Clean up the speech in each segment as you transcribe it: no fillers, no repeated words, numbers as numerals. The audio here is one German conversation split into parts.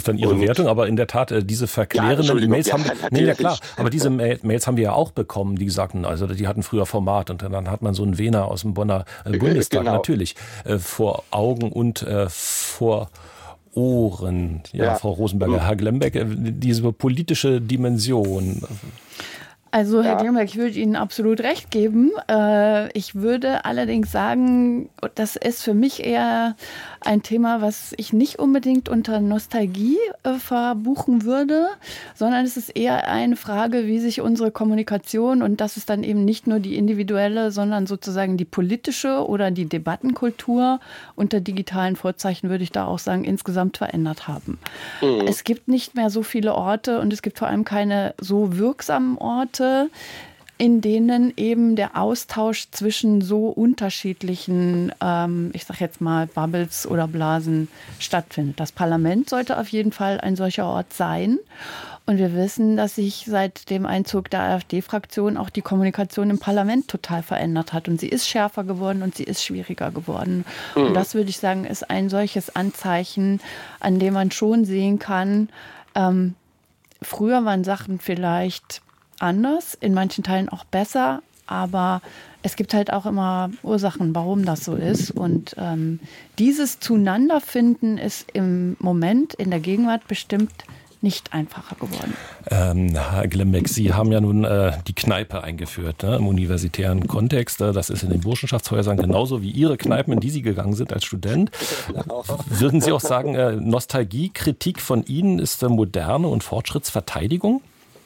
ist dann Ihre Wertung, aber in der Tat, diese verklärenden Mails haben wir, klar, aber diese Mails haben wir ja auch bekommen, die sagten, also die hatten früher Format und dann hat man so einen Wehner aus dem Bonner Bundestag natürlich vor Augen und vor Ohren. Ja, Frau Rosenberger, Herr Glembeck, diese politische Dimension. Also Herr Glembeck, ich würde Ihnen absolut recht geben. Ich würde allerdings sagen, das ist für mich eher ein Thema, was ich nicht unbedingt unter Nostalgie verbuchen würde, sondern es ist eher eine Frage, wie sich unsere Kommunikation, und das ist dann eben nicht nur die individuelle, sondern sozusagen die politische oder die Debattenkultur unter digitalen Vorzeichen, würde ich da auch sagen, insgesamt verändert haben. Es gibt nicht mehr so viele Orte und es gibt vor allem keine so wirksamen Orte, in denen eben der Austausch zwischen so unterschiedlichen, ich sag jetzt mal, Bubbles oder Blasen stattfindet. Das Parlament sollte auf jeden Fall ein solcher Ort sein. Und wir wissen, dass sich seit dem Einzug der AfD-Fraktion auch die Kommunikation im Parlament total verändert hat. Und sie ist schärfer geworden und sie ist schwieriger geworden. Und das, würde ich sagen, ist ein solches Anzeichen, an dem man schon sehen kann, früher waren Sachen vielleicht anders, in manchen Teilen auch besser, aber es gibt halt auch immer Ursachen, warum das so ist. Und dieses Zueinanderfinden ist im Moment, in der Gegenwart bestimmt nicht einfacher geworden. Herr Glembeck, Sie haben ja nun die Kneipe eingeführt, ne, im universitären Kontext. Das ist in den Burschenschaftshäusern genauso wie Ihre Kneipen, in die Sie gegangen sind als Student. Würden Sie auch sagen, Nostalgie, Kritik von Ihnen ist moderne und Fortschrittsverteidigung?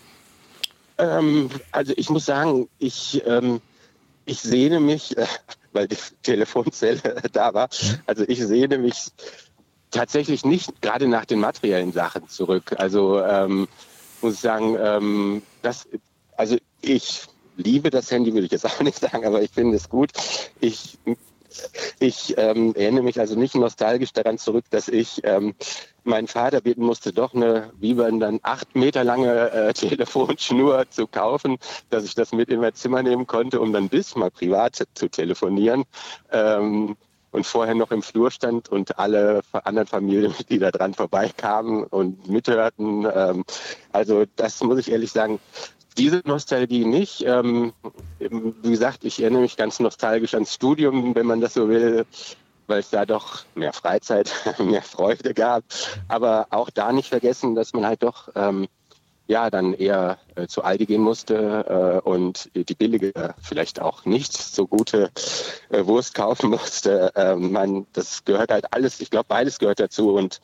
Also ich muss sagen, ich sehne mich, weil die Telefonzelle da war, also ich sehne mich tatsächlich nicht gerade nach den materiellen Sachen zurück. Also muss ich sagen, also ich liebe das Handy, würde ich jetzt auch nicht sagen, aber ich finde es gut. Ich erinnere mich also nicht nostalgisch daran zurück, dass ich meinen Vater bitten musste, doch eine, wie man dann 8 Meter lange Telefonschnur zu kaufen, dass ich das mit in mein Zimmer nehmen konnte, um dann bis mal privat zu telefonieren. Und vorher noch im Flur stand und alle anderen Familienmitglieder dran vorbeikamen und mithörten. Also das muss ich ehrlich sagen, diese Nostalgie nicht. Wie gesagt, ich erinnere mich ganz nostalgisch ans Studium, wenn man das so will, weil es da doch mehr Freizeit, mehr Freude gab. Aber auch da nicht vergessen, dass man halt doch dann eher zu Aldi gehen musste und die billige, vielleicht auch nicht so gute Wurst kaufen musste. Das gehört halt alles, ich glaube, beides gehört dazu. Und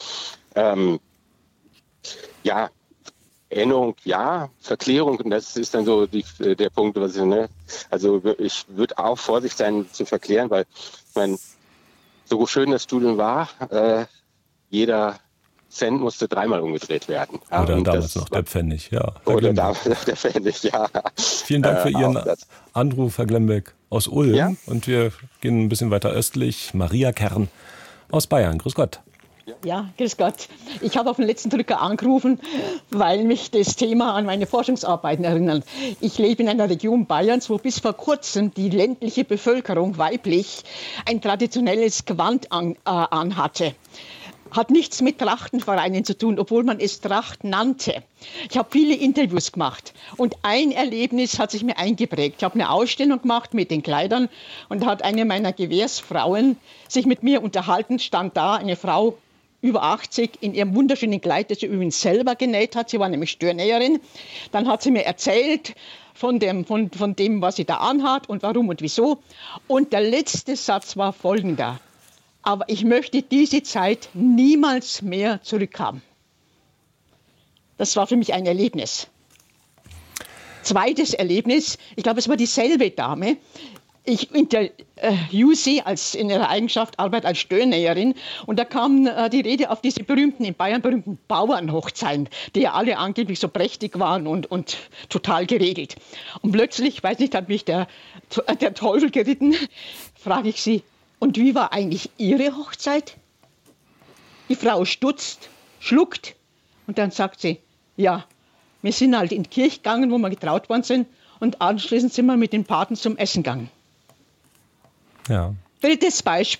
Erinnerung, ja, Verklärung, und das ist dann so der Punkt, was also ich würde auch vorsichtig sein zu verklären, weil ich meine, so schön das Studium war, jeder Cent musste 3-mal umgedreht werden. Oder damals noch der Pfennig, ja. Oder damals noch der Pfennig, ja. Vielen Dank für Ihren Anruf, Herr Glembeck aus Ulm. Ja? Und wir gehen ein bisschen weiter östlich. Maria Kern aus Bayern. Grüß Gott. Ja, grüß Gott. Ich habe auf den letzten Drücker angerufen, weil mich das Thema an meine Forschungsarbeiten erinnert. Ich lebe in einer Region Bayerns, wo bis vor kurzem die ländliche Bevölkerung weiblich ein traditionelles Gewand anhatte. Hat nichts mit Trachtenvereinen zu tun, obwohl man es Tracht nannte. Ich habe viele Interviews gemacht und ein Erlebnis hat sich mir eingeprägt. Ich habe eine Ausstellung gemacht mit den Kleidern und da hat eine meiner Gewährsfrauen sich mit mir unterhalten, stand da eine Frau über 80 in ihrem wunderschönen Kleid, das sie übrigens selber genäht hat. Sie war nämlich Stirnäherin. Dann hat sie mir erzählt von dem, was sie da anhat und warum und wieso. Und der letzte Satz war folgender. Aber ich möchte diese Zeit niemals mehr zurückhaben. Das war für mich ein Erlebnis. Zweites Erlebnis, ich glaube, es war dieselbe Dame. Ich interviewe sie in ihrer Eigenschaft Arbeit als Stirnäherin und da kam die Rede auf diese in Bayern berühmten Bauernhochzeiten, die ja alle angeblich so prächtig waren und total geregelt. Und plötzlich, weiß nicht, hat mich der Teufel geritten, frage ich sie, und wie war eigentlich Ihre Hochzeit? Die Frau stutzt, schluckt und dann sagt sie, ja, wir sind halt in die Kirche gegangen, wo wir getraut worden sind und anschließend sind wir mit den Paten zum Essen gegangen. Ja. Drittes Beispiel,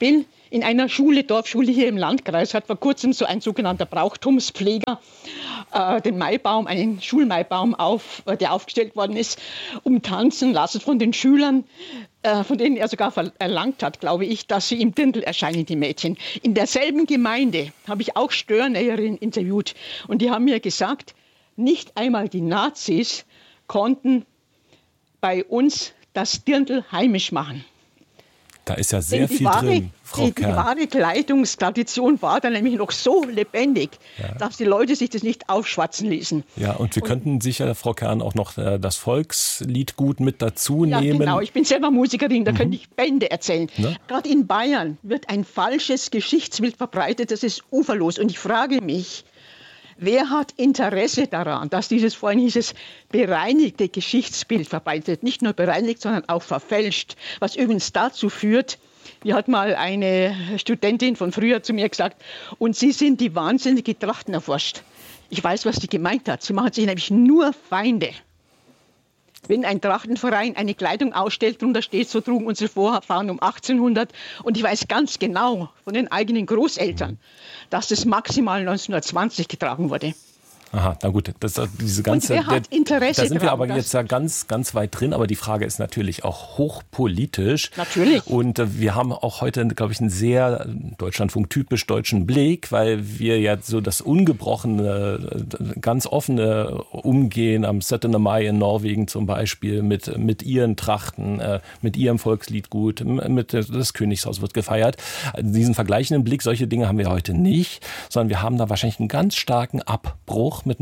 In einer Schule, Dorfschule hier im Landkreis, hat vor kurzem so ein sogenannter Brauchtumspfleger den Maibaum, einen Schulmaibaum, der aufgestellt worden ist, umtanzen lassen von den Schülern, von denen er sogar erlangt hat, glaube ich, dass sie im Dirndl erscheinen, die Mädchen. In derselben Gemeinde habe ich auch Störnäherinnen interviewt und die haben mir gesagt, nicht einmal die Nazis konnten bei uns das Dirndl heimisch machen. Da ist ja sehr viel drin, Frau Kern. Die wahre Kleidungstradition war dann nämlich noch so lebendig, dass die Leute sich das nicht aufschwatzen ließen. Ja, und wir könnten sicher, Frau Kern, auch noch das Volkslied gut mit dazu nehmen. Ja, genau. Ich bin selber Musikerin, da könnte ich Bände erzählen. Ne? Gerade in Bayern wird ein falsches Geschichtsbild verbreitet, das ist uferlos. Und ich frage mich, wer hat Interesse daran, dass vorhin hieß es, bereinigte Geschichtsbild verbreitet, nicht nur bereinigt, sondern auch verfälscht, was übrigens dazu führt, wie hat mal eine Studentin von früher zu mir gesagt, und Sie sind die wahnsinnige Trachtenerforscht. Ich weiß, was die gemeint hat. Sie machen sich nämlich nur Feinde. Wenn ein Trachtenverein eine Kleidung ausstellt, drunter steht, so trugen unsere Vorfahren um 1800. Und ich weiß ganz genau von den eigenen Großeltern, dass das maximal 1920 getragen wurde. Aha, na gut, diese ganze. Und wer hat Interesse da sind wir dran, aber jetzt ja ganz, ganz weit drin. Aber die Frage ist natürlich auch hochpolitisch. Natürlich. Und wir haben auch heute, glaube ich, einen sehr Deutschlandfunk-typisch deutschen Blick, weil wir ja so das ungebrochene, ganz offene Umgehen am 17. Mai in Norwegen zum Beispiel mit ihren Trachten, mit ihrem Volksliedgut, mit das Königshaus wird gefeiert. Diesen vergleichenden Blick, solche Dinge haben wir heute nicht, sondern wir haben da wahrscheinlich einen ganz starken Abbruch mit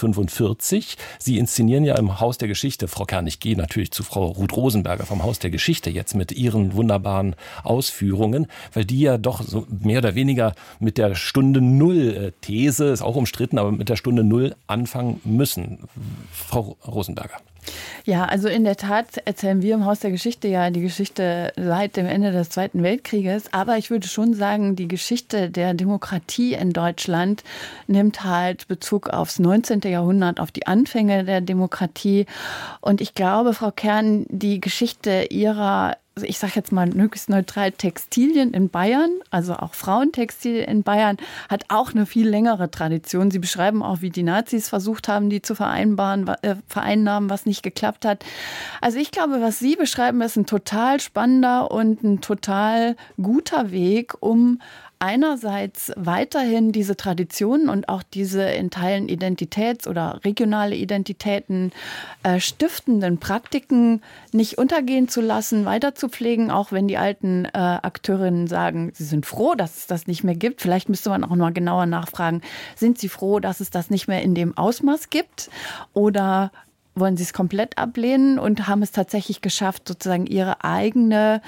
1945. Sie inszenieren ja im Haus der Geschichte. Frau Kern, ich gehe natürlich zu Frau Ruth Rosenberger vom Haus der Geschichte jetzt mit ihren wunderbaren Ausführungen, weil die ja doch so mehr oder weniger mit der Stunde Null These, ist auch umstritten, aber mit der Stunde Null anfangen müssen. Frau Rosenberger. Ja, also in der Tat erzählen wir im Haus der Geschichte ja die Geschichte seit dem Ende des Zweiten Weltkrieges. Aber ich würde schon sagen, die Geschichte der Demokratie in Deutschland nimmt halt Bezug aufs 19. Jahrhundert, auf die Anfänge der Demokratie. Und ich glaube, Frau Kern, die Geschichte ihrer, ich sage jetzt mal möglichst neutral, Textilien in Bayern, also auch Frauentextilien in Bayern, hat auch eine viel längere Tradition. Sie beschreiben auch, wie die Nazis versucht haben, die zu vereinnahmen, was nicht geklappt hat. Also ich glaube, was Sie beschreiben, ist ein total spannender und ein total guter Weg, um einerseits weiterhin diese Traditionen und auch diese in Teilen Identitäts- oder regionale Identitäten stiftenden Praktiken nicht untergehen zu lassen, weiter zu pflegen, auch wenn die alten Akteurinnen sagen, sie sind froh, dass es das nicht mehr gibt. Vielleicht müsste man auch mal genauer nachfragen, sind sie froh, dass es das nicht mehr in dem Ausmaß gibt, oder wollen sie es komplett ablehnen und haben es tatsächlich geschafft, sozusagen ihre eigene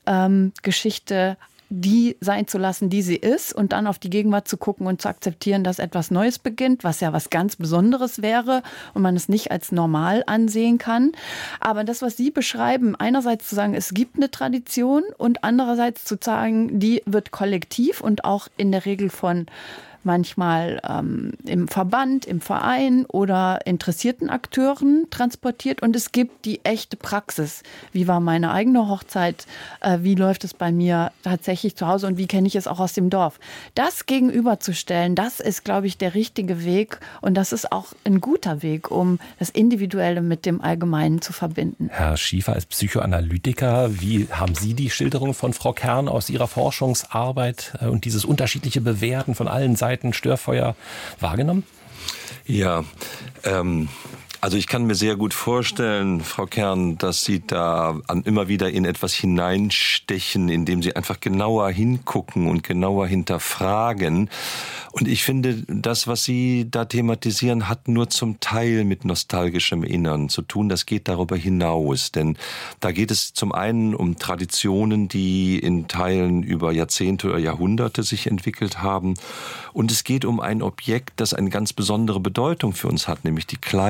Geschichte die sein zu lassen, die sie ist, und dann auf die Gegenwart zu gucken und zu akzeptieren, dass etwas Neues beginnt, was ja was ganz Besonderes wäre und man es nicht als normal ansehen kann. Aber das, was Sie beschreiben, einerseits zu sagen, es gibt eine Tradition, und andererseits zu sagen, die wird kollektiv und auch in der Regel von manchmal im Verband, im Verein oder interessierten Akteuren transportiert, und es gibt die echte Praxis. Wie war meine eigene Hochzeit? Wie läuft es bei mir tatsächlich zu Hause und wie kenne ich es auch aus dem Dorf? Das gegenüberzustellen, das ist, glaube ich, der richtige Weg, und das ist auch ein guter Weg, um das Individuelle mit dem Allgemeinen zu verbinden. Herr Schiefer, als Psychoanalytiker, wie haben Sie die Schilderung von Frau Kern aus Ihrer Forschungsarbeit und dieses unterschiedliche Bewerten von allen Seiten Störfeuer wahrgenommen? Ja, also ich kann mir sehr gut vorstellen, Frau Kern, dass Sie da immer wieder in etwas hineinstechen, indem Sie einfach genauer hingucken und genauer hinterfragen. Und ich finde, das, was Sie da thematisieren, hat nur zum Teil mit nostalgischem Innern zu tun. Das geht darüber hinaus, denn da geht es zum einen um Traditionen, die in Teilen über Jahrzehnte oder Jahrhunderte sich entwickelt haben. Und es geht um ein Objekt, das eine ganz besondere Bedeutung für uns hat, nämlich die Kleidung.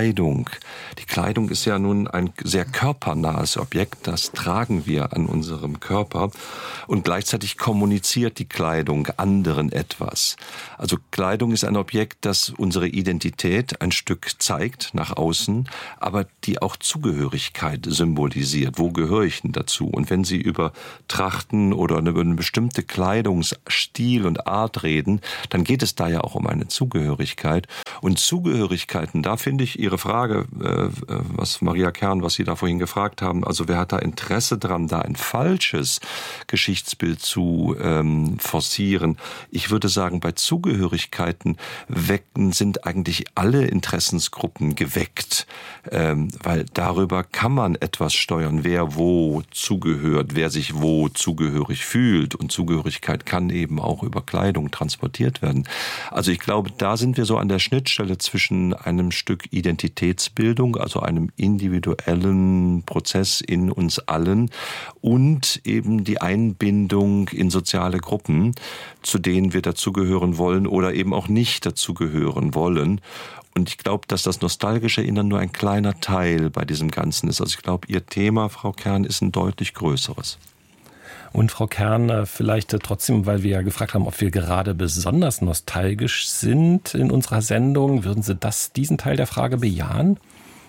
Kleidung. Die Kleidung ist ja nun ein sehr körpernahes Objekt, das tragen wir an unserem Körper und gleichzeitig kommuniziert die Kleidung anderen etwas. Also Kleidung ist ein Objekt, das unsere Identität ein Stück zeigt nach außen, aber die auch Zugehörigkeit symbolisiert. Wo gehöre ich denn dazu? Und wenn Sie über Trachten oder über eine bestimmte Kleidungsstil und Art reden, dann geht es da ja auch um eine Zugehörigkeit. Und Zugehörigkeiten, da finde ich Ihre Frage, was Maria Kern, was Sie da vorhin gefragt haben, also wer hat da Interesse dran, da ein falsches Geschichtsbild zu forcieren? Ich würde sagen, bei Zugehörigkeiten sind eigentlich alle Interessensgruppen geweckt, weil darüber kann man etwas steuern, wer wo zugehört, wer sich wo zugehörig fühlt. Und Zugehörigkeit kann eben auch über Kleidung transportiert werden. Also ich glaube, da sind wir so an der Schnittstelle zwischen einem Stück Identitätsbildung, also einem individuellen Prozess in uns allen und eben die Einbindung in soziale Gruppen, zu denen wir dazugehören wollen oder eben auch nicht dazugehören wollen. Und ich glaube, dass das nostalgische Erinnern nur ein kleiner Teil bei diesem Ganzen ist. Also ich glaube, Ihr Thema, Frau Kern, ist ein deutlich größeres. Und Frau Kern, vielleicht trotzdem, weil wir ja gefragt haben, ob wir gerade besonders nostalgisch sind in unserer Sendung, würden Sie diesen Teil der Frage bejahen?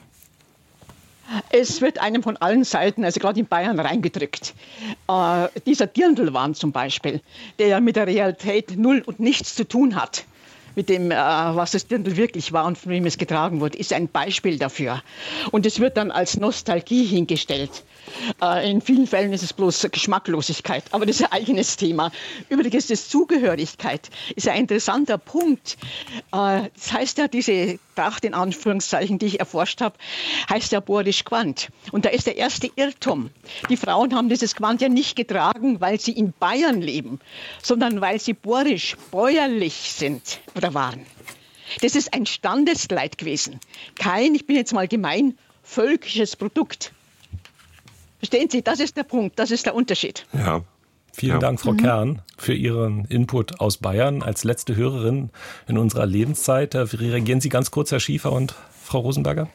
Es wird einem von allen Seiten, also gerade in Bayern, reingedrückt. Dieser Dirndlwahn zum Beispiel, der ja mit der Realität null und nichts zu tun hat, mit dem, was das Dirndl wirklich war und von wem es getragen wurde, ist ein Beispiel dafür. Und es wird dann als Nostalgie hingestellt. In vielen Fällen ist es bloß Geschmacklosigkeit, aber das ist ein eigenes Thema. Übrigens, das Zugehörigkeit ist ein interessanter Punkt. Das heißt ja, diese Tracht in Anführungszeichen, die ich erforscht habe, heißt ja Bohrisch Gewand. Und da ist der erste Irrtum. Die Frauen haben dieses Gewand ja nicht getragen, weil sie in Bayern leben, sondern weil sie bohrisch, bäuerlich sind oder waren. Das ist ein Standeskleid gewesen. Kein, ich bin jetzt mal gemein, völkisches Produkt. Verstehen Sie, das ist der Punkt, das ist der Unterschied. Ja. Vielen Dank, Frau Kern, für Ihren Input aus Bayern als letzte Hörerin in unserer Lebenszeit. Reagieren Sie ganz kurz, Herr Schiefer und Frau Rosenberger?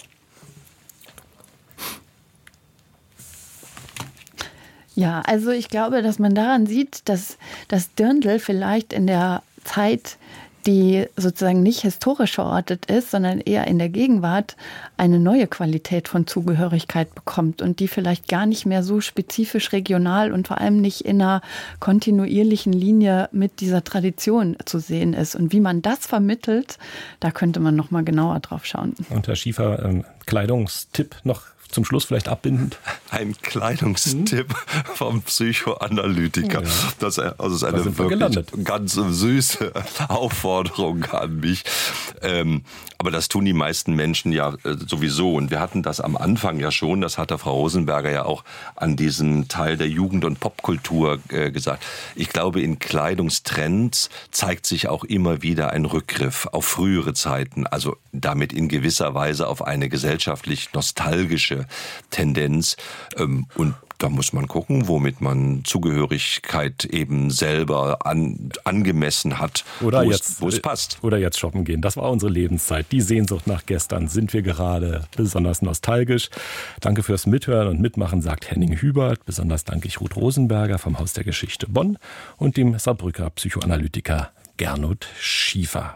Ja, also ich glaube, dass man daran sieht, dass das Dirndl vielleicht in der Zeit, die sozusagen nicht historisch verortet ist, sondern eher in der Gegenwart, eine neue Qualität von Zugehörigkeit bekommt und die vielleicht gar nicht mehr so spezifisch regional und vor allem nicht in einer kontinuierlichen Linie mit dieser Tradition zu sehen ist. Und wie man das vermittelt, da könnte man noch mal genauer drauf schauen. Und Herr Schiefer, Kleidungstipp noch zum Schluss vielleicht abbindend? Ein Kleidungstipp vom Psychoanalytiker. Ja. Das ist eine wirklich ganz süße Aufforderung an mich. Aber das tun die meisten Menschen ja sowieso. Und wir hatten das am Anfang ja schon, das hatte Frau Rosenberger ja auch an diesem Teil der Jugend- und Popkultur gesagt. Ich glaube, in Kleidungstrends zeigt sich auch immer wieder ein Rückgriff auf frühere Zeiten. Also damit in gewisser Weise auf eine gesellschaftlich nostalgische Tendenz. Und da muss man gucken, womit man Zugehörigkeit eben selber angemessen hat, wo es passt. Oder jetzt shoppen gehen. Das war unsere Lebenszeit. Die Sehnsucht nach gestern. Sind wir gerade besonders nostalgisch? Danke fürs Mithören und Mitmachen, sagt Henning Hubert. Besonders danke ich Ruth Rosenberger vom Haus der Geschichte Bonn und dem Saarbrücker Psychoanalytiker Gernot Schiefer.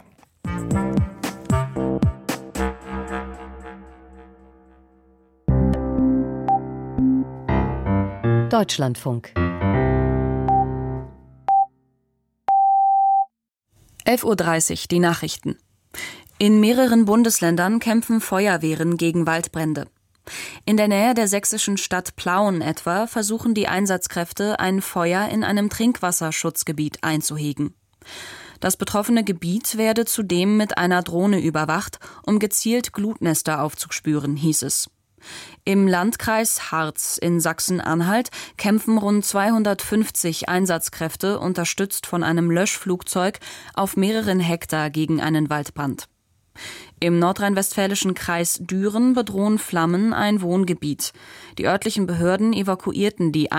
Deutschlandfunk. 11:30 Uhr, die Nachrichten. In mehreren Bundesländern kämpfen Feuerwehren gegen Waldbrände. In der Nähe der sächsischen Stadt Plauen etwa versuchen die Einsatzkräfte, ein Feuer in einem Trinkwasserschutzgebiet einzuhegen. Das betroffene Gebiet werde zudem mit einer Drohne überwacht, um gezielt Glutnester aufzuspüren, hieß es. Im Landkreis Harz in Sachsen-Anhalt kämpfen rund 250 Einsatzkräfte, unterstützt von einem Löschflugzeug, auf mehreren Hektar gegen einen Waldbrand. Im nordrhein-westfälischen Kreis Düren bedrohen Flammen ein Wohngebiet. Die örtlichen Behörden evakuierten die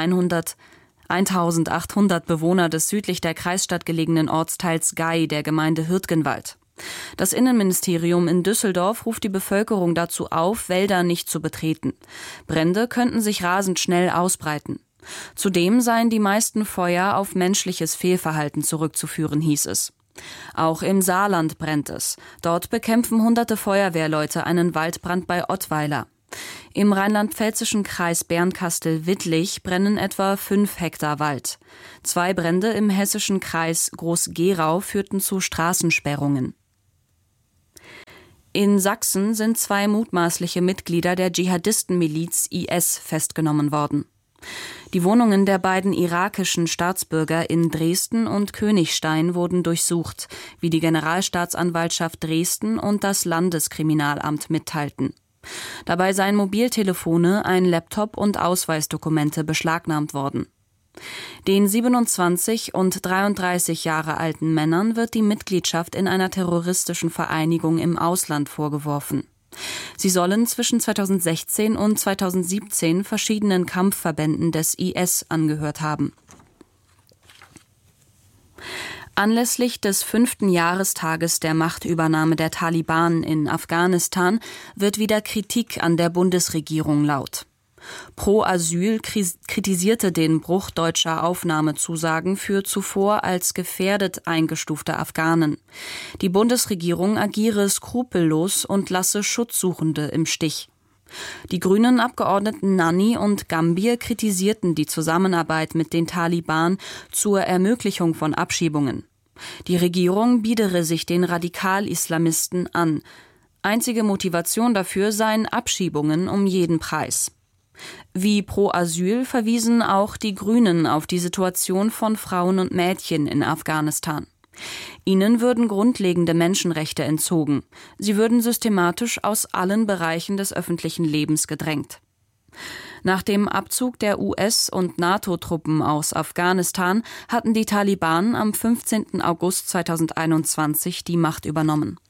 1800 Bewohner des südlich der Kreisstadt gelegenen Ortsteils Gei der Gemeinde Hürtgenwald. Das Innenministerium in Düsseldorf ruft die Bevölkerung dazu auf, Wälder nicht zu betreten. Brände könnten sich rasend schnell ausbreiten. Zudem seien die meisten Feuer auf menschliches Fehlverhalten zurückzuführen, hieß es. Auch im Saarland brennt es. Dort bekämpfen hunderte Feuerwehrleute einen Waldbrand bei Ottweiler. Im rheinland-pfälzischen Kreis Bernkastel-Wittlich brennen etwa 5 Hektar Wald. 2 Brände im hessischen Kreis Groß-Gerau führten zu Straßensperrungen. In Sachsen sind 2 mutmaßliche Mitglieder der Dschihadistenmiliz IS festgenommen worden. Die Wohnungen der beiden irakischen Staatsbürger in Dresden und Königstein wurden durchsucht, wie die Generalstaatsanwaltschaft Dresden und das Landeskriminalamt mitteilten. Dabei seien Mobiltelefone, ein Laptop und Ausweisdokumente beschlagnahmt worden. Den 27 und 33 Jahre alten Männern wird die Mitgliedschaft in einer terroristischen Vereinigung im Ausland vorgeworfen. Sie sollen zwischen 2016 und 2017 verschiedenen Kampfverbänden des IS angehört haben. Anlässlich des 5. Jahrestages der Machtübernahme der Taliban in Afghanistan wird wieder Kritik an der Bundesregierung laut. Pro Asyl kritisierte den Bruch deutscher Aufnahmezusagen für zuvor als gefährdet eingestufte Afghanen. Die Bundesregierung agiere skrupellos und lasse Schutzsuchende im Stich. Die grünen Abgeordneten Nanni und Gambier kritisierten die Zusammenarbeit mit den Taliban zur Ermöglichung von Abschiebungen. Die Regierung biedere sich den Radikal-Islamisten an. Einzige Motivation dafür seien Abschiebungen um jeden Preis. Wie Pro Asyl verwiesen auch die Grünen auf die Situation von Frauen und Mädchen in Afghanistan. Ihnen würden grundlegende Menschenrechte entzogen. Sie würden systematisch aus allen Bereichen des öffentlichen Lebens gedrängt. Nach dem Abzug der US- und NATO-Truppen aus Afghanistan hatten die Taliban am 15. August 2021 die Macht übernommen.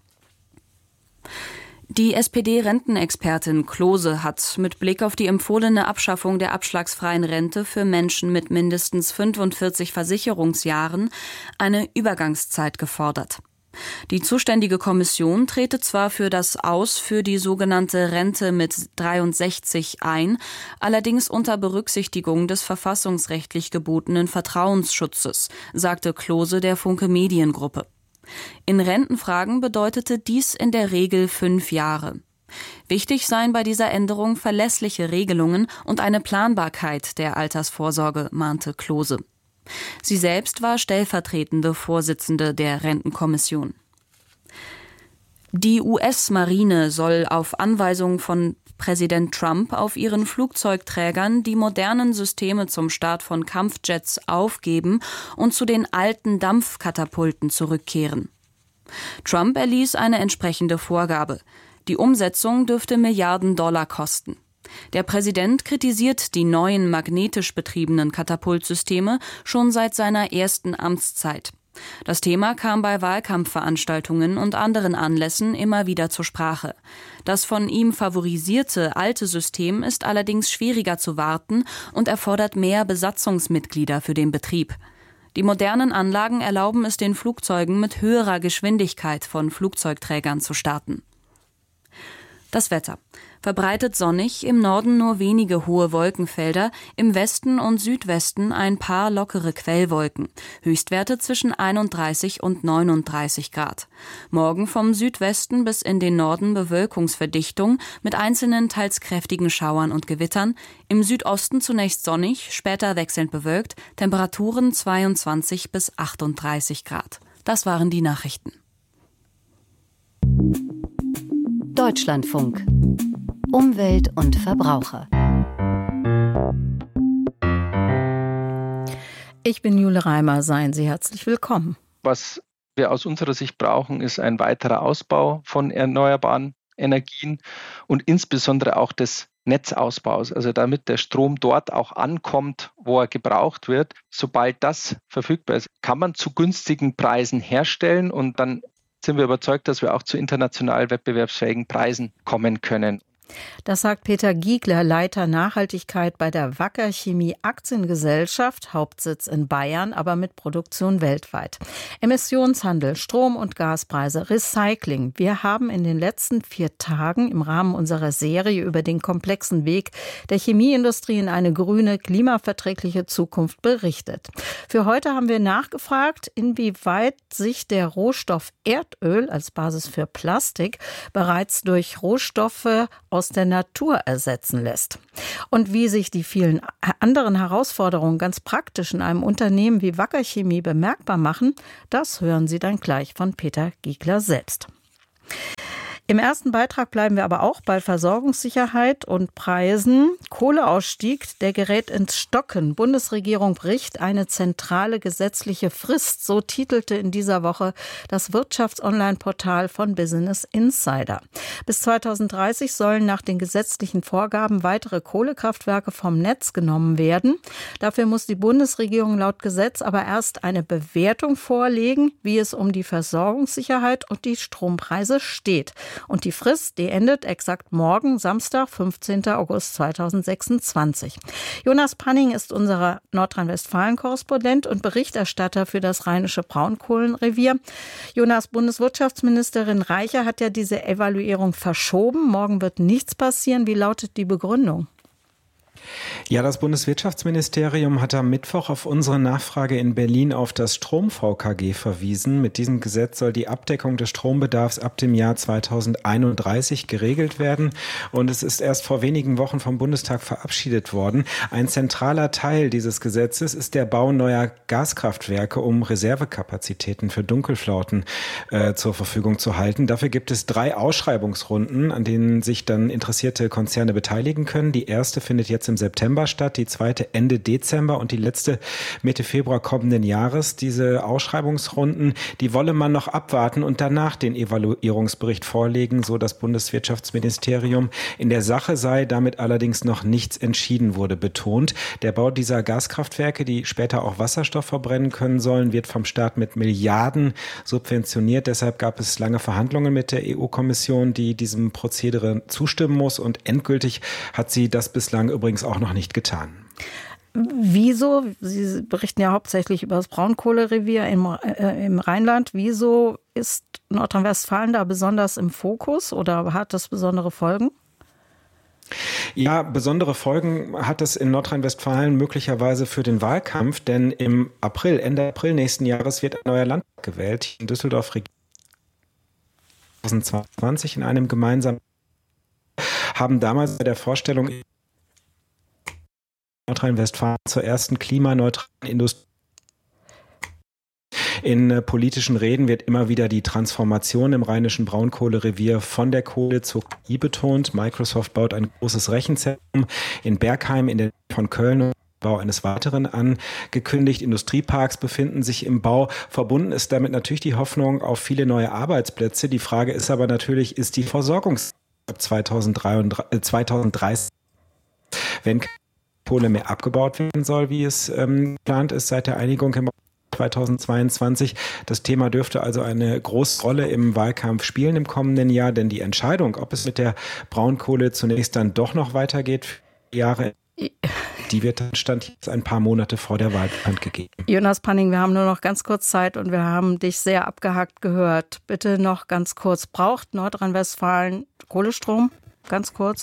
Die SPD-Rentenexpertin Klose hat mit Blick auf die empfohlene Abschaffung der abschlagsfreien Rente für Menschen mit mindestens 45 Versicherungsjahren eine Übergangszeit gefordert. Die zuständige Kommission trete zwar für das Aus für die sogenannte Rente mit 63 ein, allerdings unter Berücksichtigung des verfassungsrechtlich gebotenen Vertrauensschutzes, sagte Klose der Funke Mediengruppe. In Rentenfragen bedeutete dies in der Regel 5 Jahre. Wichtig seien bei dieser Änderung verlässliche Regelungen und eine Planbarkeit der Altersvorsorge, mahnte Klose. Sie selbst war stellvertretende Vorsitzende der Rentenkommission. Die US-Marine soll auf Anweisung von Präsident Trump auf ihren Flugzeugträgern die modernen Systeme zum Start von Kampfjets aufgeben und zu den alten Dampfkatapulten zurückkehren. Trump erließ eine entsprechende Vorgabe. Die Umsetzung dürfte Milliarden Dollar kosten. Der Präsident kritisiert die neuen magnetisch betriebenen Katapultsysteme schon seit seiner ersten Amtszeit. Das Thema kam bei Wahlkampfveranstaltungen und anderen Anlässen immer wieder zur Sprache. Das von ihm favorisierte alte System ist allerdings schwieriger zu warten und erfordert mehr Besatzungsmitglieder für den Betrieb. Die modernen Anlagen erlauben es den Flugzeugen mit höherer Geschwindigkeit von Flugzeugträgern zu starten. Das Wetter. Verbreitet sonnig, im Norden nur wenige hohe Wolkenfelder, im Westen und Südwesten ein paar lockere Quellwolken. Höchstwerte zwischen 31 und 39 Grad. Morgen vom Südwesten bis in den Norden Bewölkungsverdichtung mit einzelnen teils kräftigen Schauern und Gewittern. Im Südosten zunächst sonnig, später wechselnd bewölkt, Temperaturen 22 bis 38 Grad. Das waren die Nachrichten. Deutschlandfunk. Umwelt und Verbraucher. Ich bin Jule Reimer, seien Sie herzlich willkommen. Was wir aus unserer Sicht brauchen, ist ein weiterer Ausbau von erneuerbaren Energien und insbesondere auch des Netzausbaus, also damit der Strom dort auch ankommt, wo er gebraucht wird. Sobald das verfügbar ist, kann man zu günstigen Preisen herstellen und dann sind wir überzeugt, dass wir auch zu international wettbewerbsfähigen Preisen kommen können. Das sagt Peter Giegler, Leiter Nachhaltigkeit bei der Wacker Chemie Aktiengesellschaft, Hauptsitz in Bayern, aber mit Produktion weltweit. Emissionshandel, Strom- und Gaspreise, Recycling. Wir haben in den letzten 4 Tagen im Rahmen unserer Serie über den komplexen Weg der Chemieindustrie in eine grüne, klimaverträgliche Zukunft berichtet. Für heute haben wir nachgefragt, inwieweit sich der Rohstoff Erdöl als Basis für Plastik bereits durch Rohstoffe aus der Natur ersetzen lässt. Und wie sich die vielen anderen Herausforderungen ganz praktisch in einem Unternehmen wie Wacker Chemie bemerkbar machen, das hören Sie dann gleich von Peter Giegler selbst. Im ersten Beitrag bleiben wir aber auch bei Versorgungssicherheit und Preisen. Kohleausstieg, der gerät ins Stocken. Bundesregierung bricht eine zentrale gesetzliche Frist. So titelte in dieser Woche das Wirtschafts-Online-Portal von Business Insider. Bis 2030 sollen nach den gesetzlichen Vorgaben weitere Kohlekraftwerke vom Netz genommen werden. Dafür muss die Bundesregierung laut Gesetz aber erst eine Bewertung vorlegen, wie es um die Versorgungssicherheit und die Strompreise steht. Und die Frist, die endet exakt morgen, Samstag, 15. August 2026. Jonas Panning ist unser Nordrhein-Westfalen-Korrespondent und Berichterstatter für das Rheinische Braunkohlenrevier. Jonas, Bundeswirtschaftsministerin Reicher hat ja diese Evaluierung verschoben. Morgen wird nichts passieren. Wie lautet die Begründung? Ja, das Bundeswirtschaftsministerium hat am Mittwoch auf unsere Nachfrage in Berlin auf das Strom-VKG verwiesen. Mit diesem Gesetz soll die Abdeckung des Strombedarfs ab dem Jahr 2031 geregelt werden. Und es ist erst vor wenigen Wochen vom Bundestag verabschiedet worden. Ein zentraler Teil dieses Gesetzes ist der Bau neuer Gaskraftwerke, um Reservekapazitäten für Dunkelflauten zur Verfügung zu halten. Dafür gibt es 3 Ausschreibungsrunden, an denen sich dann interessierte Konzerne beteiligen können. Die erste findet jetzt im September statt, die zweite Ende Dezember und die letzte Mitte Februar kommenden Jahres. Diese Ausschreibungsrunden, die wolle man noch abwarten und danach den Evaluierungsbericht vorlegen, so das Bundeswirtschaftsministerium. In der Sache sei damit allerdings noch nichts entschieden, wurde betont. Der Bau dieser Gaskraftwerke, die später auch Wasserstoff verbrennen können sollen, wird vom Staat mit Milliarden subventioniert. Deshalb gab es lange Verhandlungen mit der EU-Kommission, die diesem Prozedere zustimmen muss, und endgültig hat sie das bislang übrigens auch noch nicht getan. Wieso, Sie berichten ja hauptsächlich über das Braunkohlerevier im Rheinland, wieso ist Nordrhein-Westfalen da besonders im Fokus oder hat das besondere Folgen? Ja, besondere Folgen hat es in Nordrhein-Westfalen möglicherweise für den Wahlkampf, denn im April, Ende April nächsten Jahres wird ein neuer Landtag gewählt. In Düsseldorf 2020 in einem gemeinsamen haben damals bei der Vorstellung Nordrhein-Westfalen zur ersten klimaneutralen Industrie. In politischen Reden wird immer wieder die Transformation im rheinischen Braunkohlerevier von der Kohle zur KI betont. Microsoft baut ein großes Rechenzentrum in Bergheim in der Nähe von Köln. Bau eines weiteren angekündigt. Industrieparks befinden sich im Bau. Verbunden ist damit natürlich die Hoffnung auf viele neue Arbeitsplätze. Die Frage ist aber natürlich, ist die Versorgung ab 2030, wenn Kohle mehr abgebaut werden soll, wie es geplant ist seit der Einigung im 2022. Das Thema dürfte also eine große Rolle im Wahlkampf spielen im kommenden Jahr, denn die Entscheidung, ob es mit der Braunkohle zunächst dann doch noch weitergeht, für Jahre, die wird dann Stand jetzt ein paar Monate vor der Wahl bekannt gegeben. Jonas Panning, wir haben nur noch ganz kurz Zeit und wir haben dich sehr abgehackt gehört. Bitte noch ganz kurz, braucht Nordrhein-Westfalen Kohlestrom? Ganz kurz.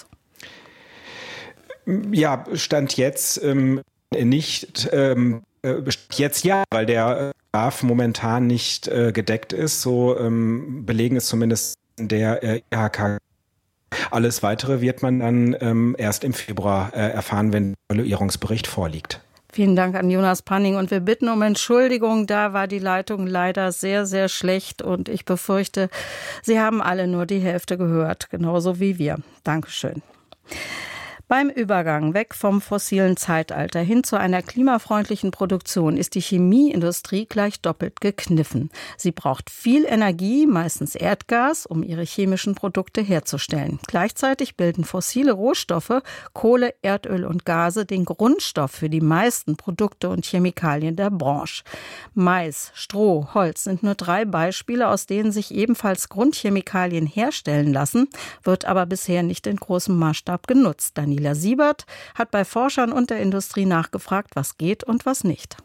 Ja, Stand jetzt nicht. Jetzt ja, weil der Bedarf momentan nicht gedeckt ist. So belegen es zumindest der IHK. Alles Weitere wird man dann erst im Februar erfahren, wenn der Evaluierungsbericht vorliegt. Vielen Dank an Jonas Panning und wir bitten um Entschuldigung. Da war die Leitung leider sehr, sehr schlecht und ich befürchte, Sie haben alle nur die Hälfte gehört, genauso wie wir. Dankeschön. Beim Übergang weg vom fossilen Zeitalter hin zu einer klimafreundlichen Produktion ist die Chemieindustrie gleich doppelt gekniffen. Sie braucht viel Energie, meistens Erdgas, um ihre chemischen Produkte herzustellen. Gleichzeitig bilden fossile Rohstoffe, Kohle, Erdöl und Gase, den Grundstoff für die meisten Produkte und Chemikalien der Branche. Mais, Stroh, Holz sind nur 3 Beispiele, aus denen sich ebenfalls Grundchemikalien herstellen lassen, wird aber bisher nicht in großem Maßstab genutzt. Daniela Siebert hat bei Forschern und der Industrie nachgefragt, was geht und was nicht.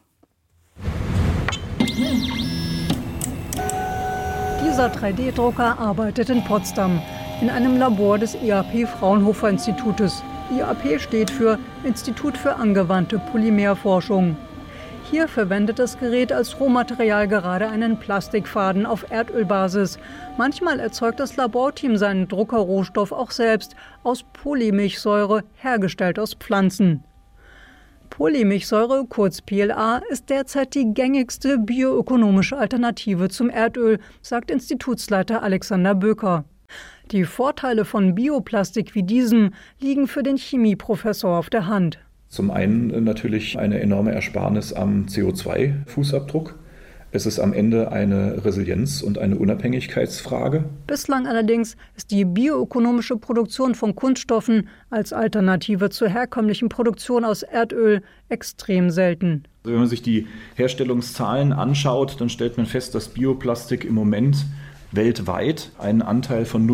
Dieser 3D-Drucker arbeitet in Potsdam in einem Labor des IAP-Fraunhofer-Institutes. IAP steht für Institut für angewandte Polymerforschung. Hier verwendet das Gerät als Rohmaterial gerade einen Plastikfaden auf Erdölbasis. Manchmal erzeugt das Laborteam seinen Druckerrohstoff auch selbst aus Polymilchsäure, hergestellt aus Pflanzen. Polymilchsäure, kurz PLA, ist derzeit die gängigste bioökonomische Alternative zum Erdöl, sagt Institutsleiter Alexander Böker. Die Vorteile von Bioplastik wie diesem liegen für den Chemieprofessor auf der Hand. Zum einen natürlich eine enorme Ersparnis am CO2-Fußabdruck. Es ist am Ende eine Resilienz- und eine Unabhängigkeitsfrage. Bislang allerdings ist die bioökonomische Produktion von Kunststoffen als Alternative zur herkömmlichen Produktion aus Erdöl extrem selten. Wenn man sich die Herstellungszahlen anschaut, dann stellt man fest, dass Bioplastik im Moment weltweit einen Anteil von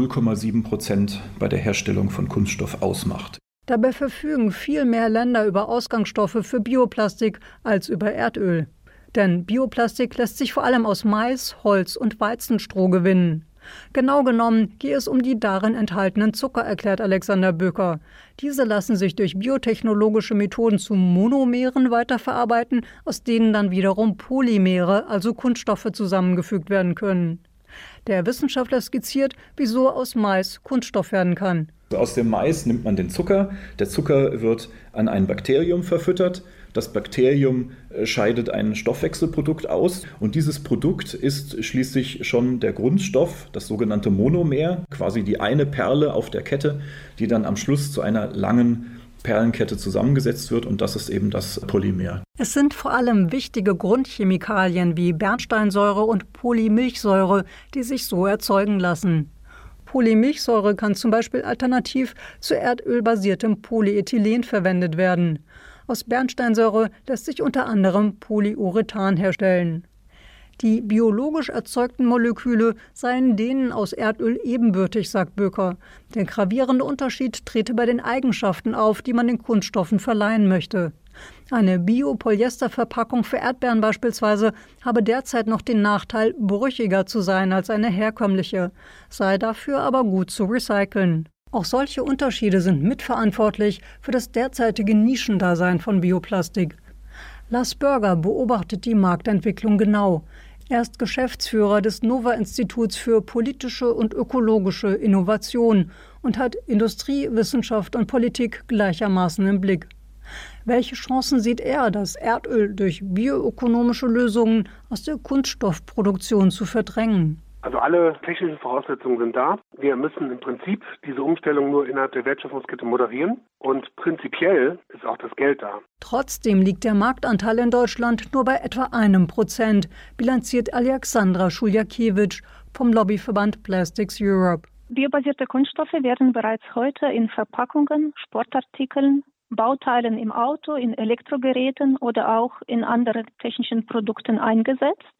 0,7% bei der Herstellung von Kunststoff ausmacht. Dabei verfügen viel mehr Länder über Ausgangsstoffe für Bioplastik als über Erdöl. Denn Bioplastik lässt sich vor allem aus Mais, Holz und Weizenstroh gewinnen. Genau genommen gehe es um die darin enthaltenen Zucker, erklärt Alexander Böker. Diese lassen sich durch biotechnologische Methoden zu Monomeren weiterverarbeiten, aus denen dann wiederum Polymere, also Kunststoffe, zusammengefügt werden können. Der Wissenschaftler skizziert, wieso aus Mais Kunststoff werden kann. Aus dem Mais nimmt man den Zucker. Der Zucker wird an ein Bakterium verfüttert. Das Bakterium scheidet ein Stoffwechselprodukt aus. Und dieses Produkt ist schließlich schon der Grundstoff, das sogenannte Monomer, quasi die eine Perle auf der Kette, die dann am Schluss zu einer langen Perlenkette zusammengesetzt wird. Und das ist eben das Polymer. Es sind vor allem wichtige Grundchemikalien wie Bernsteinsäure und Polymilchsäure, die sich so erzeugen lassen. Polymilchsäure kann zum Beispiel alternativ zu erdölbasiertem Polyethylen verwendet werden. Aus Bernsteinsäure lässt sich unter anderem Polyurethan herstellen. Die biologisch erzeugten Moleküle seien denen aus Erdöl ebenbürtig, sagt Böker. Der gravierende Unterschied trete bei den Eigenschaften auf, die man den Kunststoffen verleihen möchte. Eine Biopolyesterverpackung für Erdbeeren beispielsweise habe derzeit noch den Nachteil, brüchiger zu sein als eine herkömmliche, sei dafür aber gut zu recyceln. Auch solche Unterschiede sind mitverantwortlich für das derzeitige Nischendasein von Bioplastik. Lars Börger beobachtet die Marktentwicklung genau. Er ist Geschäftsführer des Nova-Instituts für politische und ökologische Innovation und hat Industrie, Wissenschaft und Politik gleichermaßen im Blick. Welche Chancen sieht er, das Erdöl durch bioökonomische Lösungen aus der Kunststoffproduktion zu verdrängen? Also alle technischen Voraussetzungen sind da. Wir müssen im Prinzip diese Umstellung nur innerhalb der Wertschöpfungskette moderieren. Und prinzipiell ist auch das Geld da. Trotzdem liegt der Marktanteil in Deutschland nur bei etwa 1%, bilanziert Alexandra Schuljakiewicz vom Lobbyverband Plastics Europe. Biobasierte Kunststoffe werden bereits heute in Verpackungen, Sportartikeln, Bauteilen im Auto, in Elektrogeräten oder auch in anderen technischen Produkten eingesetzt.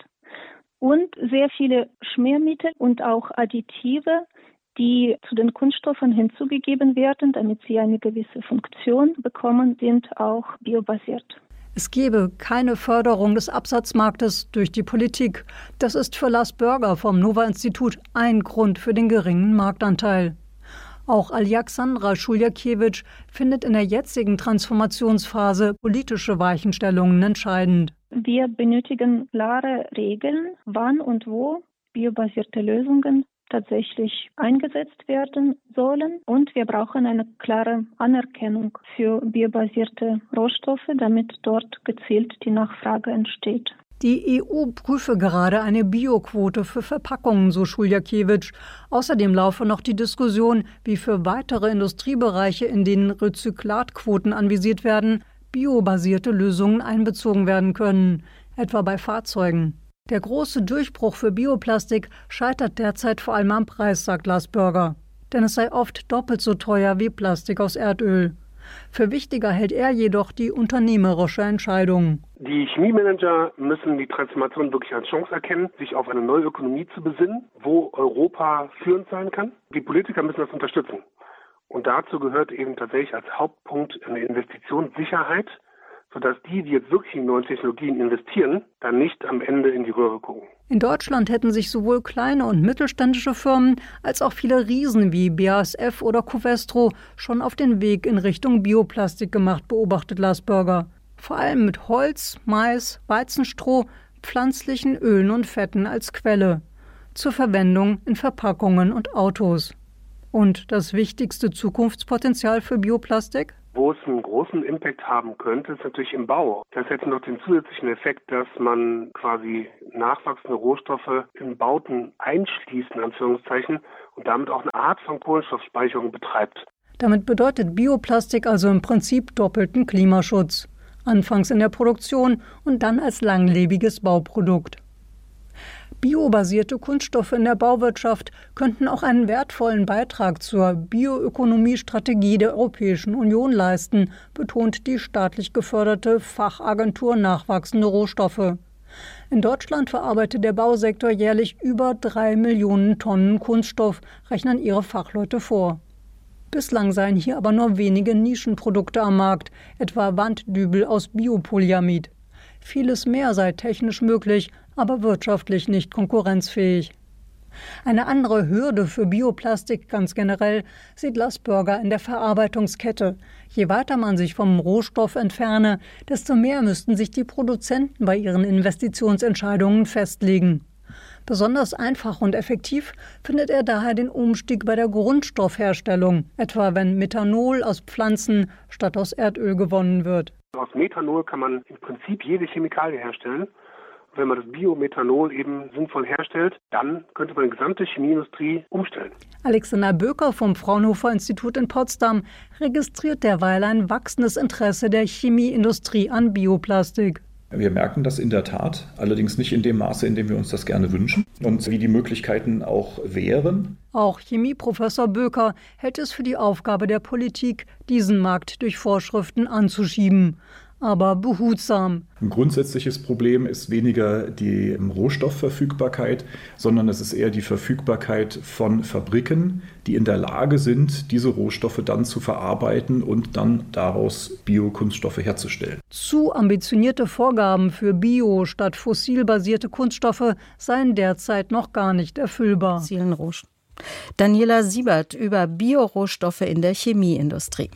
Und sehr viele Schmiermittel und auch Additive, die zu den Kunststoffen hinzugegeben werden, damit sie eine gewisse Funktion bekommen, sind auch biobasiert. Es gebe keine Förderung des Absatzmarktes durch die Politik. Das ist für Lars Börger vom Nova-Institut ein Grund für den geringen Marktanteil. Auch Alexandra Schuljakiewicz findet in der jetzigen Transformationsphase politische Weichenstellungen entscheidend. Wir benötigen klare Regeln, wann und wo biobasierte Lösungen tatsächlich eingesetzt werden sollen. Und wir brauchen eine klare Anerkennung für biobasierte Rohstoffe, damit dort gezielt die Nachfrage entsteht. Die EU prüfe gerade eine Bioquote für Verpackungen, so Schuljakiewicz. Außerdem laufe noch die Diskussion, wie für weitere Industriebereiche, in denen Rezyklatquoten anvisiert werden, biobasierte Lösungen einbezogen werden können, etwa bei Fahrzeugen. Der große Durchbruch für Bioplastik scheitert derzeit vor allem am Preis, sagt Lars Börger. Denn es sei oft doppelt so teuer wie Plastik aus Erdöl. Für wichtiger hält er jedoch die unternehmerische Entscheidung. Die Chemiemanager müssen die Transformation wirklich als Chance erkennen, sich auf eine neue Ökonomie zu besinnen, wo Europa führend sein kann. Die Politiker müssen das unterstützen. Und dazu gehört eben tatsächlich als Hauptpunkt eine Investitionssicherheit, sodass die jetzt wirklich in neue Technologien investieren, dann nicht am Ende in die Röhre gucken. In Deutschland hätten sich sowohl kleine und mittelständische Firmen als auch viele Riesen wie BASF oder Covestro schon auf den Weg in Richtung Bioplastik gemacht, beobachtet Lars Börger. Vor allem mit Holz, Mais, Weizenstroh, pflanzlichen Ölen und Fetten als Quelle. Zur Verwendung in Verpackungen und Autos. Und das wichtigste Zukunftspotenzial für Bioplastik? Wo es einen großen Impact haben könnte, ist natürlich im Bau. Das hätte noch den zusätzlichen Effekt, dass man quasi nachwachsende Rohstoffe in Bauten einschließt, in Anführungszeichen, und damit auch eine Art von Kohlenstoffspeicherung betreibt. Damit bedeutet Bioplastik also im Prinzip doppelten Klimaschutz. Anfangs in der Produktion und dann als langlebiges Bauprodukt. Biobasierte Kunststoffe in der Bauwirtschaft könnten auch einen wertvollen Beitrag zur Bioökonomiestrategie der Europäischen Union leisten, betont die staatlich geförderte Fachagentur Nachwachsende Rohstoffe. In Deutschland verarbeitet der Bausektor jährlich über 3 Millionen Tonnen Kunststoff, rechnen ihre Fachleute vor. Bislang seien hier aber nur wenige Nischenprodukte am Markt, etwa Wanddübel aus Biopolyamid. Vieles mehr sei technisch möglich, aber wirtschaftlich nicht konkurrenzfähig. Eine andere Hürde für Bioplastik ganz generell sieht Lars Börger in der Verarbeitungskette. Je weiter man sich vom Rohstoff entferne, desto mehr müssten sich die Produzenten bei ihren Investitionsentscheidungen festlegen. Besonders einfach und effektiv findet er daher den Umstieg bei der Grundstoffherstellung, etwa wenn Methanol aus Pflanzen statt aus Erdöl gewonnen wird. Aus Methanol kann man im Prinzip jede Chemikalie herstellen. Wenn man das Biomethanol eben sinnvoll herstellt, dann könnte man die gesamte Chemieindustrie umstellen. Alexander Böker vom Fraunhofer Institut in Potsdam registriert derweil ein wachsendes Interesse der Chemieindustrie an Bioplastik. Wir merken das in der Tat, allerdings nicht in dem Maße, in dem wir uns das gerne wünschen und wie die Möglichkeiten auch wären. Auch Chemieprofessor Böker hält es für die Aufgabe der Politik, diesen Markt durch Vorschriften anzuschieben. Aber behutsam. Ein grundsätzliches Problem ist weniger die Rohstoffverfügbarkeit, sondern es ist eher die Verfügbarkeit von Fabriken, die in der Lage sind, diese Rohstoffe dann zu verarbeiten und dann daraus Biokunststoffe herzustellen. Zu ambitionierte Vorgaben für bio- statt fossilbasierte Kunststoffe seien derzeit noch gar nicht erfüllbar. Daniela Siebert über Biorohstoffe in der Chemieindustrie.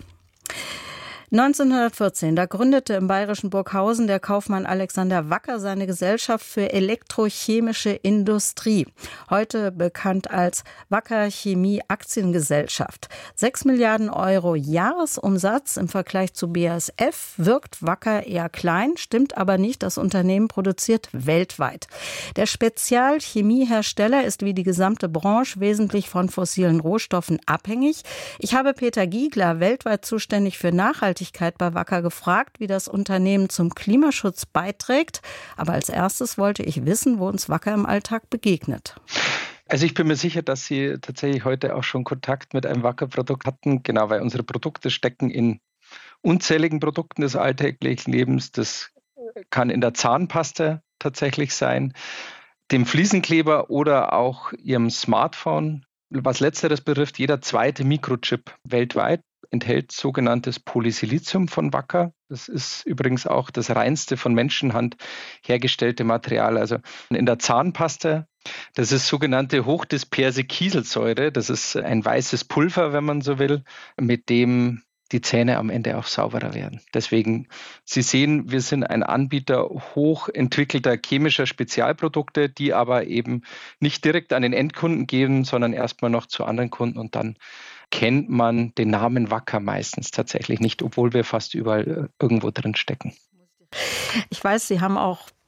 1914, da gründete im bayerischen Burghausen der Kaufmann Alexander Wacker seine Gesellschaft für elektrochemische Industrie, heute bekannt als Wacker Chemie Aktiengesellschaft. 6 Milliarden Euro Jahresumsatz im Vergleich zu BASF wirkt Wacker eher klein, stimmt aber nicht, das Unternehmen produziert weltweit. Der Spezialchemiehersteller ist wie die gesamte Branche wesentlich von fossilen Rohstoffen abhängig. Ich habe Peter Giegler, weltweit zuständig für Nachhaltigkeit bei Wacker, gefragt, wie das Unternehmen zum Klimaschutz beiträgt. Aber als erstes wollte ich wissen, wo uns Wacker im Alltag begegnet. Also ich bin mir sicher, dass Sie tatsächlich heute auch schon Kontakt mit einem Wacker-Produkt hatten. Genau, weil unsere Produkte stecken in unzähligen Produkten des alltäglichen Lebens. Das kann in der Zahnpasta tatsächlich sein, dem Fliesenkleber oder auch Ihrem Smartphone. Was Letzteres betrifft, jeder zweite Mikrochip weltweit enthält sogenanntes Polysilizium von Wacker. Das ist übrigens auch das reinste von Menschenhand hergestellte Material. Also in der Zahnpasta, das ist sogenannte hochdisperse Kieselsäure. Das ist ein weißes Pulver, wenn man so will, mit dem die Zähne am Ende auch sauberer werden. Deswegen, Sie sehen, wir sind ein Anbieter hochentwickelter chemischer Spezialprodukte, die aber eben nicht direkt an den Endkunden gehen, sondern erstmal noch zu anderen Kunden, und dann kennt man den Namen Wacker meistens tatsächlich nicht, obwohl wir fast überall irgendwo drin stecken. Ich weiß, Sie haben auch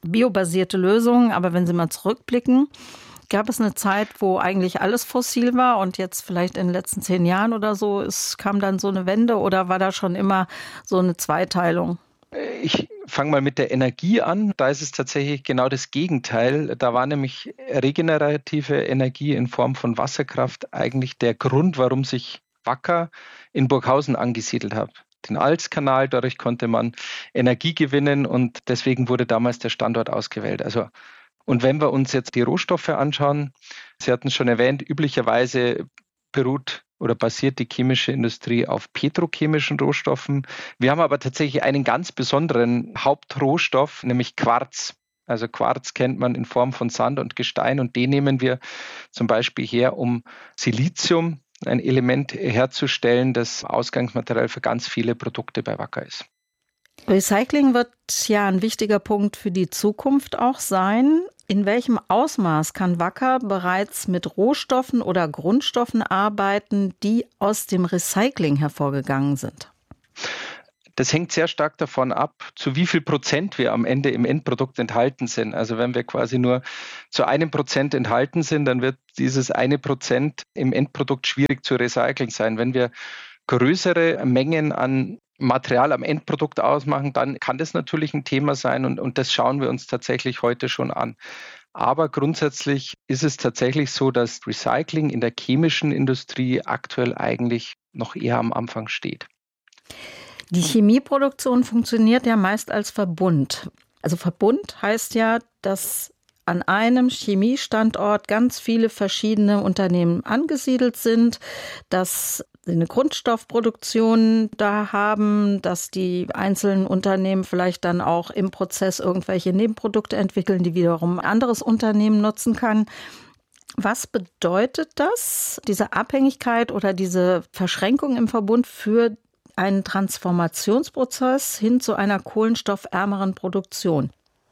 biobasierte Lösungen. Aber wenn Sie mal zurückblicken, gab es eine Zeit, wo eigentlich alles fossil war und jetzt vielleicht in den letzten 10 Jahren oder so, kam dann so eine Wende oder war da schon immer so eine Zweiteilung? Ich fange mal mit der Energie an. Da ist es tatsächlich genau das Gegenteil. Da war nämlich regenerative Energie in Form von Wasserkraft eigentlich der Grund, warum sich Wacker in Burghausen angesiedelt hat. Den Alzkanal, dadurch konnte man Energie gewinnen und deswegen wurde damals der Standort ausgewählt. Und wenn wir uns jetzt die Rohstoffe anschauen, Sie hatten es schon erwähnt, üblicherweise basiert die chemische Industrie auf petrochemischen Rohstoffen. Wir haben aber tatsächlich einen ganz besonderen Hauptrohstoff, nämlich Quarz. Also Quarz kennt man in Form von Sand und Gestein und den nehmen wir zum Beispiel her, um Silizium, ein Element herzustellen, das Ausgangsmaterial für ganz viele Produkte bei Wacker ist. Recycling wird ja ein wichtiger Punkt für die Zukunft auch sein. In welchem Ausmaß kann Wacker bereits mit Rohstoffen oder Grundstoffen arbeiten, die aus dem Recycling hervorgegangen sind? Das hängt sehr stark davon ab, zu wie viel Prozent wir am Ende im Endprodukt enthalten sind. Also wenn wir quasi nur zu 1% enthalten sind, dann wird dieses 1% im Endprodukt schwierig zu recyceln sein. Wenn wir größere Mengen an Material am Endprodukt ausmachen, dann kann das natürlich ein Thema sein und das schauen wir uns tatsächlich heute schon an. Aber grundsätzlich ist es tatsächlich so, dass Recycling in der chemischen Industrie aktuell eigentlich noch eher am Anfang steht. Die Chemieproduktion funktioniert ja meist als Verbund. Also Verbund heißt ja, dass an einem Chemiestandort ganz viele verschiedene Unternehmen angesiedelt sind, dass sie eine Grundstoffproduktion da haben, dass die einzelnen Unternehmen vielleicht dann auch im Prozess irgendwelche Nebenprodukte entwickeln, die wiederum ein anderes Unternehmen nutzen kann. Was bedeutet das, diese Abhängigkeit oder diese Verschränkung im Verbund für einen Transformationsprozess hin zu einer kohlenstoffärmeren Produktion?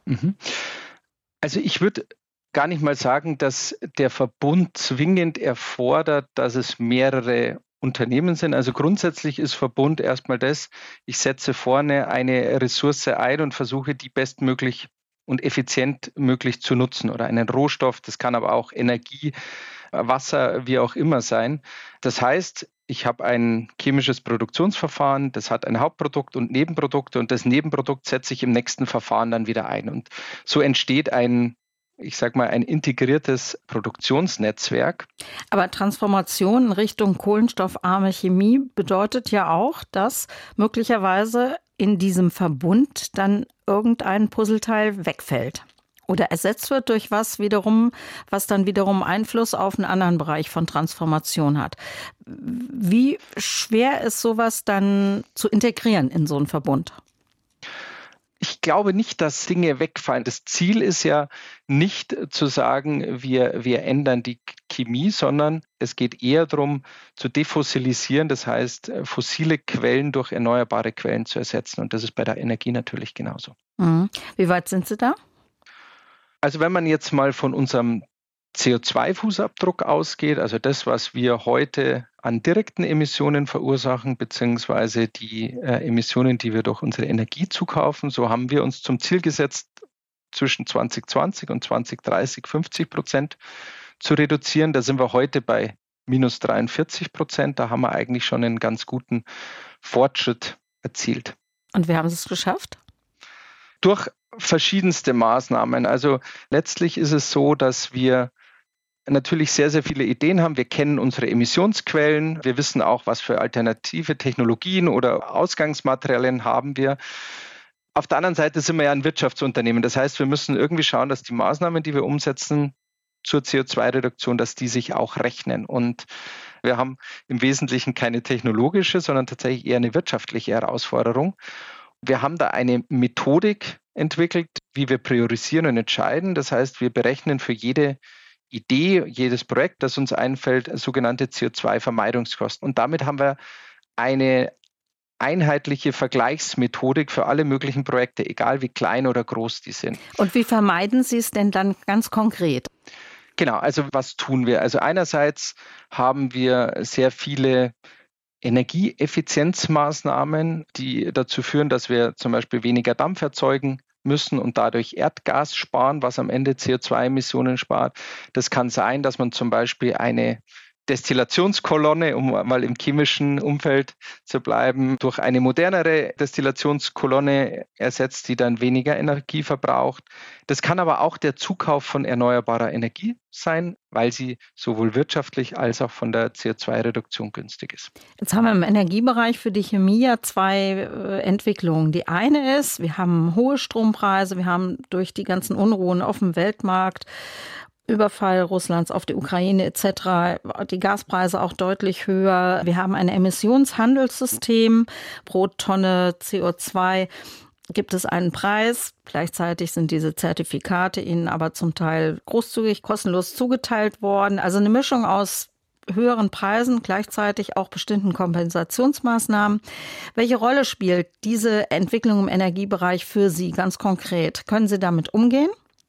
Also ich würde gar nicht mal sagen, dass der Verbund zwingend erfordert, dass es mehrere Unternehmen sind. Also grundsätzlich ist Verbund erstmal das, ich setze vorne eine Ressource ein und versuche, die bestmöglich und effizient möglich zu nutzen oder einen Rohstoff, das kann aber auch Energie, Wasser, wie auch immer sein. Das heißt, ich habe ein chemisches Produktionsverfahren, das hat ein Hauptprodukt und Nebenprodukte und das Nebenprodukt setze ich im nächsten Verfahren dann wieder ein. Und so entsteht ein integriertes Produktionsnetzwerk. Aber Transformation in Richtung kohlenstoffarme Chemie bedeutet ja auch, dass möglicherweise in diesem Verbund dann irgendein Puzzleteil wegfällt oder ersetzt wird durch was dann wiederum Einfluss auf einen anderen Bereich von Transformation hat. Wie schwer ist sowas dann zu integrieren in so einen Verbund? Ich glaube nicht, dass Dinge wegfallen. Das Ziel ist ja nicht zu sagen, wir ändern die Chemie, sondern es geht eher darum, zu defossilisieren, das heißt, fossile Quellen durch erneuerbare Quellen zu ersetzen. Und das ist bei der Energie natürlich genauso. Wie weit sind Sie da? Also wenn man jetzt mal von unserem CO2-Fußabdruck ausgeht, also das, was wir heute an direkten Emissionen verursachen, beziehungsweise die Emissionen, die wir durch unsere Energie zukaufen, so haben wir uns zum Ziel gesetzt, zwischen 2020 und 2030 50% zu reduzieren. Da sind wir heute bei minus 43%. Da haben wir eigentlich schon einen ganz guten Fortschritt erzielt. Und wie haben Sie es geschafft? Durch verschiedenste Maßnahmen. Also letztlich ist es so, dass wir natürlich sehr, sehr viele Ideen haben. Wir kennen unsere Emissionsquellen. Wir wissen auch, was für alternative Technologien oder Ausgangsmaterialien haben wir. Auf der anderen Seite sind wir ja ein Wirtschaftsunternehmen. Das heißt, wir müssen irgendwie schauen, dass die Maßnahmen, die wir umsetzen zur CO2-Reduktion, dass die sich auch rechnen. Und wir haben im Wesentlichen keine technologische, sondern tatsächlich eher eine wirtschaftliche Herausforderung. Wir haben da eine Methodik entwickelt, wie wir priorisieren und entscheiden. Das heißt, wir berechnen für jede Idee, jedes Projekt, das uns einfällt, sogenannte CO2-Vermeidungskosten. Und damit haben wir eine einheitliche Vergleichsmethodik für alle möglichen Projekte, egal wie klein oder groß die sind. Und wie vermeiden Sie es denn dann ganz konkret? Genau, also was tun wir? Also einerseits haben wir sehr viele Energieeffizienzmaßnahmen, die dazu führen, dass wir zum Beispiel weniger Dampf erzeugen müssen und dadurch Erdgas sparen, was am Ende CO2-Emissionen spart. Das kann sein, dass man zum Beispiel eine Destillationskolonne, um mal im chemischen Umfeld zu bleiben, durch eine modernere Destillationskolonne ersetzt, die dann weniger Energie verbraucht. Das kann aber auch der Zukauf von erneuerbarer Energie sein, weil sie sowohl wirtschaftlich als auch von der CO2-Reduktion günstig ist. Jetzt haben wir im Energiebereich für die Chemie ja zwei Entwicklungen. Die eine ist, wir haben hohe Strompreise, wir haben durch die ganzen Unruhen auf dem Weltmarkt, Überfall Russlands auf die Ukraine etc., die Gaspreise auch deutlich höher. Wir haben ein Emissionshandelssystem. Pro Tonne CO2 gibt es einen Preis. Gleichzeitig sind diese Zertifikate ihnen aber zum Teil großzügig, kostenlos zugeteilt worden. Also eine Mischung aus höheren Preisen, gleichzeitig auch bestimmten Kompensationsmaßnahmen. Welche Rolle spielt diese Entwicklung im Energiebereich für Sie ganz konkret? Können Sie damit umgehen?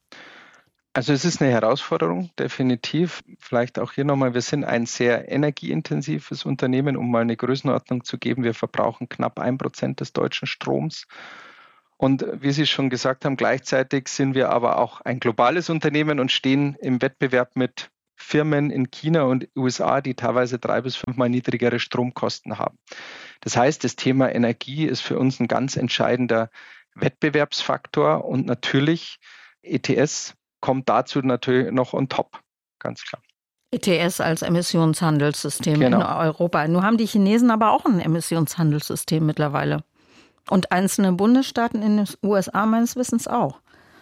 Also es ist eine Herausforderung, definitiv. Vielleicht auch hier nochmal, wir sind ein sehr energieintensives Unternehmen, um mal eine Größenordnung zu geben. Wir verbrauchen knapp 1% des deutschen Stroms. Und wie Sie schon gesagt haben, gleichzeitig sind wir aber auch ein globales Unternehmen und stehen im Wettbewerb mit Firmen in China und USA, die teilweise 3- bis 5-mal niedrigere Stromkosten haben. Das heißt, das Thema Energie ist für uns ein ganz entscheidender Wettbewerbsfaktor und natürlich ETS kommt dazu natürlich noch on top, ganz klar. ETS als Emissionshandelssystem in Europa. Nun haben die Chinesen aber auch ein Emissionshandelssystem mittlerweile. Und einzelne Bundesstaaten in den USA meines Wissens auch.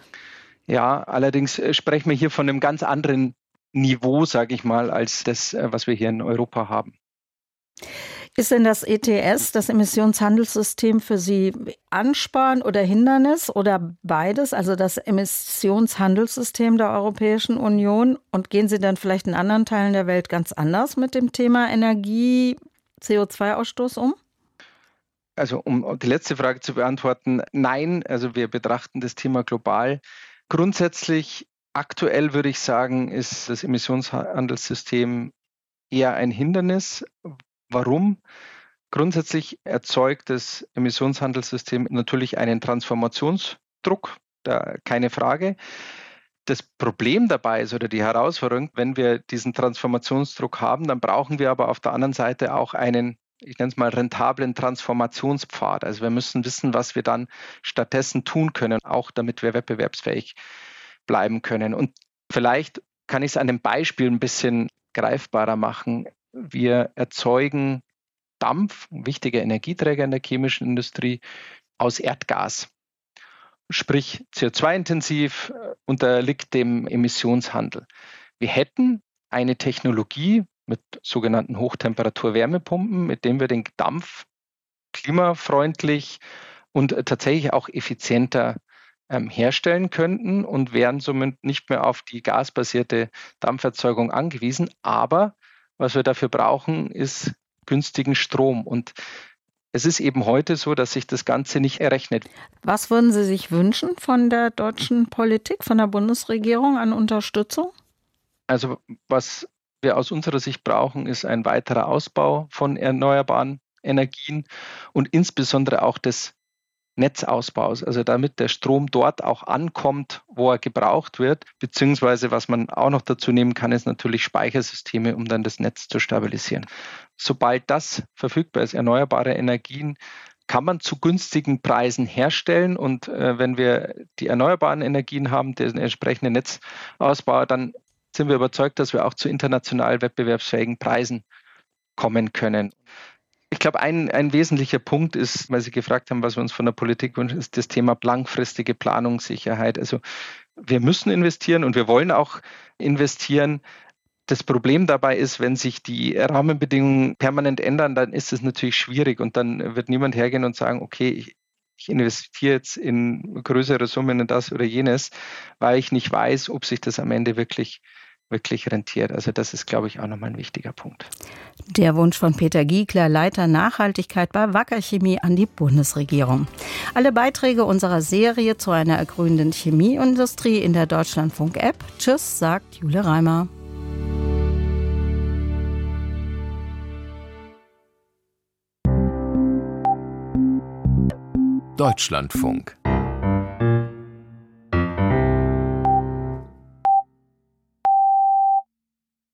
Ja, allerdings sprechen wir hier von einem ganz anderen Niveau, sage ich mal, als das, was wir hier in Europa haben. Ist denn das ETS, das Emissionshandelssystem, für Sie Ansporn oder Hindernis oder beides, also das Emissionshandelssystem der Europäischen Union? Und gehen Sie dann vielleicht in anderen Teilen der Welt ganz anders mit dem Thema Energie, CO2-Ausstoß um? Also um die letzte Frage zu beantworten, nein, also wir betrachten das Thema global. Grundsätzlich, aktuell würde ich sagen, ist das Emissionshandelssystem eher ein Hindernis. Warum? Grundsätzlich erzeugt das Emissionshandelssystem natürlich einen Transformationsdruck, keine Frage. Das Problem dabei ist oder die Herausforderung, wenn wir diesen Transformationsdruck haben, dann brauchen wir aber auf der anderen Seite auch einen, ich nenne es mal, rentablen Transformationspfad. Also wir müssen wissen, was wir dann stattdessen tun können, auch damit wir wettbewerbsfähig bleiben können. Und vielleicht kann ich es an dem Beispiel ein bisschen greifbarer machen. Wir erzeugen Dampf, ein wichtiger Energieträger in der chemischen Industrie, aus Erdgas. Sprich CO2-intensiv, unterliegt dem Emissionshandel. Wir hätten eine Technologie mit sogenannten Hochtemperatur-Wärmepumpen, mit dem wir den Dampf klimafreundlich und tatsächlich auch effizienter herstellen könnten und wären somit nicht mehr auf die gasbasierte Dampferzeugung angewiesen. Aber was wir dafür brauchen, ist günstigen Strom. Und es ist eben heute so, dass sich das Ganze nicht errechnet. Was würden Sie sich wünschen von der deutschen Politik, von der Bundesregierung an Unterstützung? Also was wir aus unserer Sicht brauchen, ist ein weiterer Ausbau von erneuerbaren Energien und insbesondere auch des Netzausbaus, also damit der Strom dort auch ankommt, wo er gebraucht wird, beziehungsweise was man auch noch dazu nehmen kann, ist natürlich Speichersysteme, um dann das Netz zu stabilisieren. Sobald das verfügbar ist, erneuerbare Energien, kann man zu günstigen Preisen herstellen und wenn wir die erneuerbaren Energien haben, den entsprechenden Netzausbau, dann sind wir überzeugt, dass wir auch zu international wettbewerbsfähigen Preisen kommen können. Ich glaube, ein wesentlicher Punkt ist, weil Sie gefragt haben, was wir uns von der Politik wünschen, ist das Thema langfristige Planungssicherheit. Also wir müssen investieren und wir wollen auch investieren. Das Problem dabei ist, wenn sich die Rahmenbedingungen permanent ändern, dann ist es natürlich schwierig und dann wird niemand hergehen und sagen, okay, ich investiere jetzt in größere Summen in das oder jenes, weil ich nicht weiß, ob sich das am Ende wirklich rentiert. Also das ist, glaube ich, auch nochmal ein wichtiger Punkt. Der Wunsch von Peter Giegler, Leiter Nachhaltigkeit bei Wacker Chemie, an die Bundesregierung. Alle Beiträge unserer Serie zu einer ergrünenden Chemieindustrie in der Deutschlandfunk-App. Tschüss, sagt Jule Reimer. Deutschlandfunk.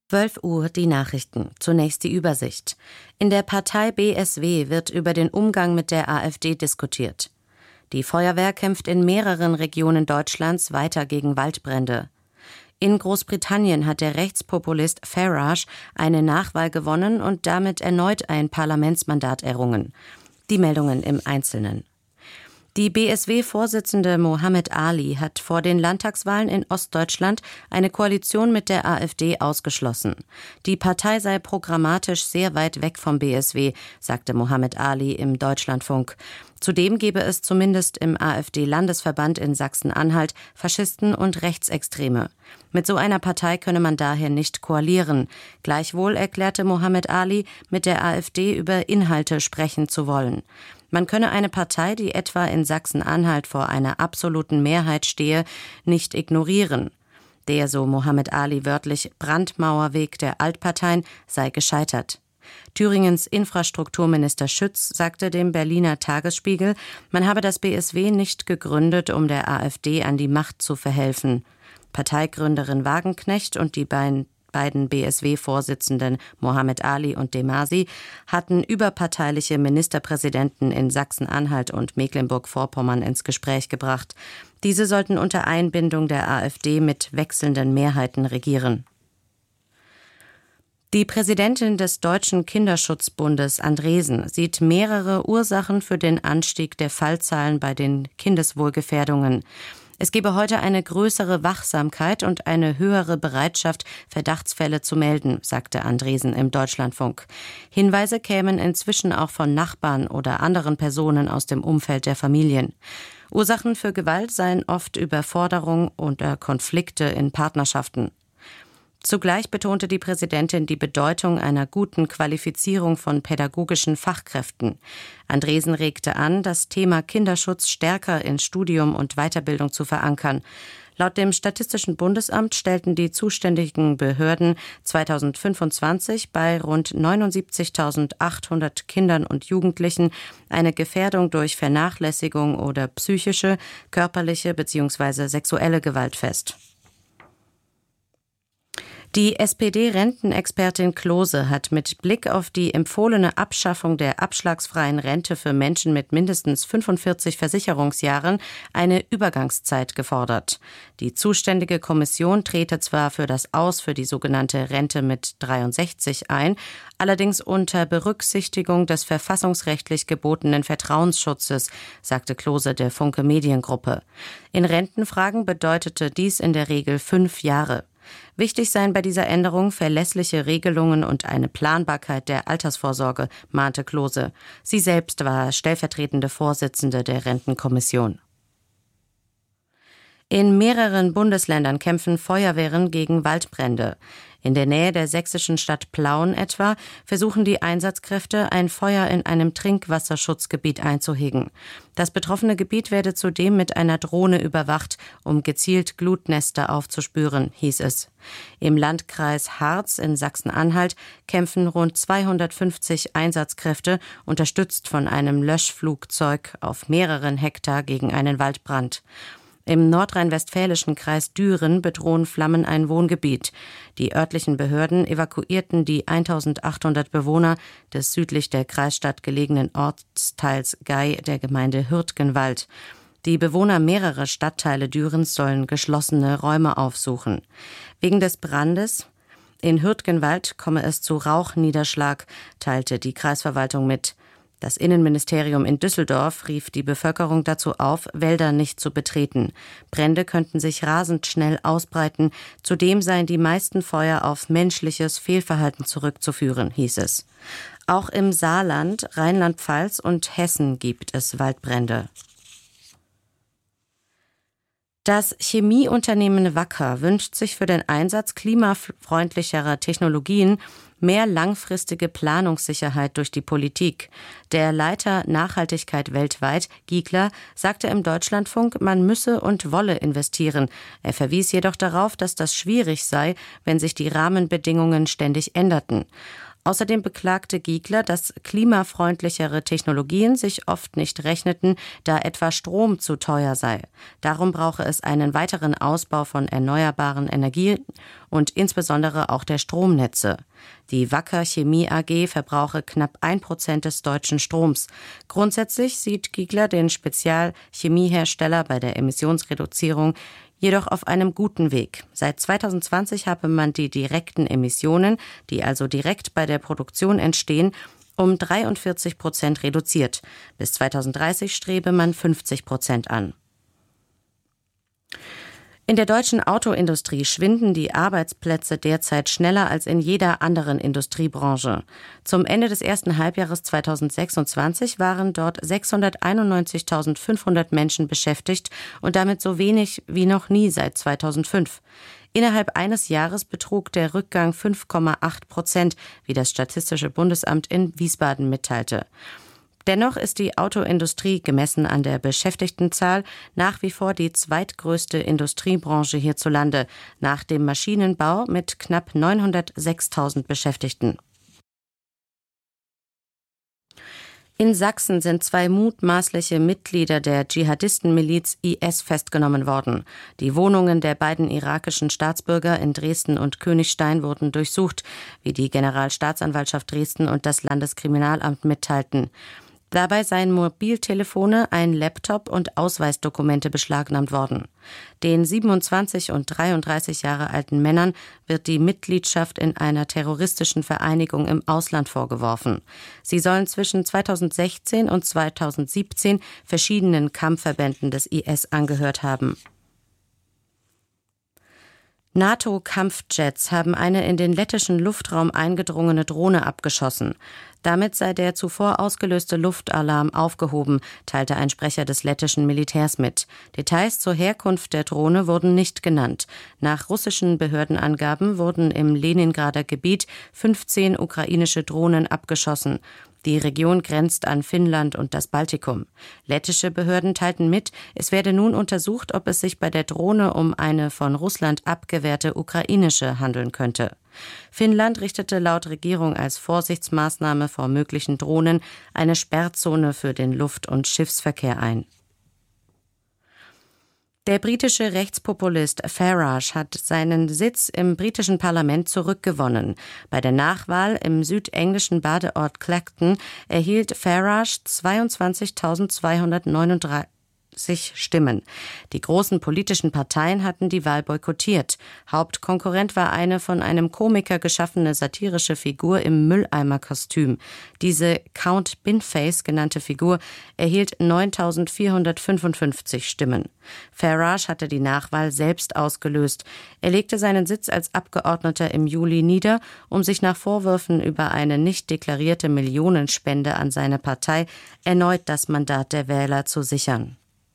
12 Uhr die Nachrichten. Zunächst die Übersicht. In der Partei BSW wird über den Umgang mit der AfD diskutiert. Die Feuerwehr kämpft in mehreren Regionen Deutschlands weiter gegen Waldbrände. In Großbritannien hat der Rechtspopulist Farage eine Nachwahl gewonnen und damit erneut ein Parlamentsmandat errungen. Die Meldungen im Einzelnen. Die BSW-Vorsitzende Mohammed Ali hat vor den Landtagswahlen in Ostdeutschland eine Koalition mit der AfD ausgeschlossen. Die Partei sei programmatisch sehr weit weg vom BSW, sagte Mohammed Ali im Deutschlandfunk. Zudem gebe es zumindest im AfD-Landesverband in Sachsen-Anhalt Faschisten und Rechtsextreme. Mit so einer Partei könne man daher nicht koalieren. Gleichwohl erklärte Mohammed Ali, mit der AfD über Inhalte sprechen zu wollen. Man könne eine Partei, die etwa in Sachsen-Anhalt vor einer absoluten Mehrheit stehe, nicht ignorieren. Der, so Mohammed Ali wörtlich, Brandmauerweg der Altparteien sei gescheitert. Thüringens Infrastrukturminister Schütz sagte dem Berliner Tagesspiegel, man habe das BSW nicht gegründet, um der AfD an die Macht zu verhelfen. Parteigründerin Wagenknecht und die beiden BSW-Vorsitzenden Mohammed Ali und Demasi hatten überparteiliche Ministerpräsidenten in Sachsen-Anhalt und Mecklenburg-Vorpommern ins Gespräch gebracht. Diese sollten unter Einbindung der AfD mit wechselnden Mehrheiten regieren. Die Präsidentin des Deutschen Kinderschutzbundes Andresen sieht mehrere Ursachen für den Anstieg der Fallzahlen bei den Kindeswohlgefährdungen. Es gebe heute eine größere Wachsamkeit und eine höhere Bereitschaft, Verdachtsfälle zu melden, sagte Andresen im Deutschlandfunk. Hinweise kämen inzwischen auch von Nachbarn oder anderen Personen aus dem Umfeld der Familien. Ursachen für Gewalt seien oft Überforderung oder Konflikte in Partnerschaften. Zugleich betonte die Präsidentin die Bedeutung einer guten Qualifizierung von pädagogischen Fachkräften. Andresen regte an, das Thema Kinderschutz stärker in Studium und Weiterbildung zu verankern. Laut dem Statistischen Bundesamt stellten die zuständigen Behörden 2025 bei rund 79.800 Kindern und Jugendlichen eine Gefährdung durch Vernachlässigung oder psychische, körperliche bzw. sexuelle Gewalt fest. Die SPD-Rentenexpertin Klose hat mit Blick auf die empfohlene Abschaffung der abschlagsfreien Rente für Menschen mit mindestens 45 Versicherungsjahren eine Übergangszeit gefordert. Die zuständige Kommission trete zwar für das Aus für die sogenannte Rente mit 63 ein, allerdings unter Berücksichtigung des verfassungsrechtlich gebotenen Vertrauensschutzes, sagte Klose der Funke Mediengruppe. In Rentenfragen bedeutete dies in der Regel 5 Jahre. Wichtig seien bei dieser Änderung verlässliche Regelungen und eine Planbarkeit der Altersvorsorge, mahnte Klose. Sie selbst war stellvertretende Vorsitzende der Rentenkommission. In mehreren Bundesländern kämpfen Feuerwehren gegen Waldbrände. In der Nähe der sächsischen Stadt Plauen etwa versuchen die Einsatzkräfte, ein Feuer in einem Trinkwasserschutzgebiet einzuhegen. Das betroffene Gebiet werde zudem mit einer Drohne überwacht, um gezielt Glutnester aufzuspüren, hieß es. Im Landkreis Harz in Sachsen-Anhalt kämpfen rund 250 Einsatzkräfte, unterstützt von einem Löschflugzeug, auf mehreren Hektar gegen einen Waldbrand. Im nordrhein-westfälischen Kreis Düren bedrohen Flammen ein Wohngebiet. Die örtlichen Behörden evakuierten die 1800 Bewohner des südlich der Kreisstadt gelegenen Ortsteils Gei der Gemeinde Hürtgenwald. Die Bewohner mehrerer Stadtteile Dürens sollen geschlossene Räume aufsuchen. Wegen des Brandes in Hürtgenwald komme es zu Rauchniederschlag, teilte die Kreisverwaltung mit. Das Innenministerium in Düsseldorf rief die Bevölkerung dazu auf, Wälder nicht zu betreten. Brände könnten sich rasend schnell ausbreiten. Zudem seien die meisten Feuer auf menschliches Fehlverhalten zurückzuführen, hieß es. Auch im Saarland, Rheinland-Pfalz und Hessen gibt es Waldbrände. Das Chemieunternehmen Wacker wünscht sich für den Einsatz klimafreundlicherer Technologien mehr langfristige Planungssicherheit durch die Politik. Der Leiter Nachhaltigkeit weltweit, Giegler, sagte im Deutschlandfunk, man müsse und wolle investieren. Er verwies jedoch darauf, dass das schwierig sei, wenn sich die Rahmenbedingungen ständig änderten. Außerdem beklagte Giegler, dass klimafreundlichere Technologien sich oft nicht rechneten, da etwa Strom zu teuer sei. Darum brauche es einen weiteren Ausbau von erneuerbaren Energien und insbesondere auch der Stromnetze. Die Wacker Chemie AG verbrauche knapp 1% des deutschen Stroms. Grundsätzlich sieht Giegler den Spezialchemiehersteller bei der Emissionsreduzierung jedoch auf einem guten Weg. Seit 2020 habe man die direkten Emissionen, die also direkt bei der Produktion entstehen, um 43% reduziert. Bis 2030 strebe man 50% an. In der deutschen Autoindustrie schwinden die Arbeitsplätze derzeit schneller als in jeder anderen Industriebranche. Zum Ende des ersten Halbjahres 2026 waren dort 691.500 Menschen beschäftigt und damit so wenig wie noch nie seit 2005. Innerhalb eines Jahres betrug der Rückgang 5,8%, wie das Statistische Bundesamt in Wiesbaden mitteilte. Dennoch ist die Autoindustrie gemessen an der Beschäftigtenzahl nach wie vor die zweitgrößte Industriebranche hierzulande, nach dem Maschinenbau mit knapp 906.000 Beschäftigten. In Sachsen sind 2 mutmaßliche Mitglieder der Dschihadistenmiliz IS festgenommen worden. Die Wohnungen der beiden irakischen Staatsbürger in Dresden und Königstein wurden durchsucht, wie die Generalstaatsanwaltschaft Dresden und das Landeskriminalamt mitteilten. Dabei seien Mobiltelefone, ein Laptop und Ausweisdokumente beschlagnahmt worden. Den 27 und 33 Jahre alten Männern wird die Mitgliedschaft in einer terroristischen Vereinigung im Ausland vorgeworfen. Sie sollen zwischen 2016 und 2017 verschiedenen Kampfverbänden des IS angehört haben. NATO-Kampfjets haben eine in den lettischen Luftraum eingedrungene Drohne abgeschossen. Damit sei der zuvor ausgelöste Luftalarm aufgehoben, teilte ein Sprecher des lettischen Militärs mit. Details zur Herkunft der Drohne wurden nicht genannt. Nach russischen Behördenangaben wurden im Leningrader Gebiet 15 ukrainische Drohnen abgeschossen. Die Region grenzt an Finnland und das Baltikum. Lettische Behörden teilten mit, es werde nun untersucht, ob es sich bei der Drohne um eine von Russland abgewehrte ukrainische handeln könnte. Finnland richtete laut Regierung als Vorsichtsmaßnahme vor möglichen Drohnen eine Sperrzone für den Luft- und Schiffsverkehr ein. Der britische Rechtspopulist Farage hat seinen Sitz im britischen Parlament zurückgewonnen. Bei der Nachwahl im südenglischen Badeort Clacton erhielt Farage 22.239 Stimmen. Die großen politischen Parteien hatten die Wahl boykottiert. Hauptkonkurrent war eine von einem Komiker geschaffene satirische Figur im Mülleimerkostüm. Diese Count Binface genannte Figur erhielt 9.455 Stimmen. Farage hatte die Nachwahl selbst ausgelöst. Er legte seinen Sitz als Abgeordneter im Juli nieder, um sich nach Vorwürfen über eine nicht deklarierte Millionenspende an seine Partei erneut das Mandat der Wähler zu sichern.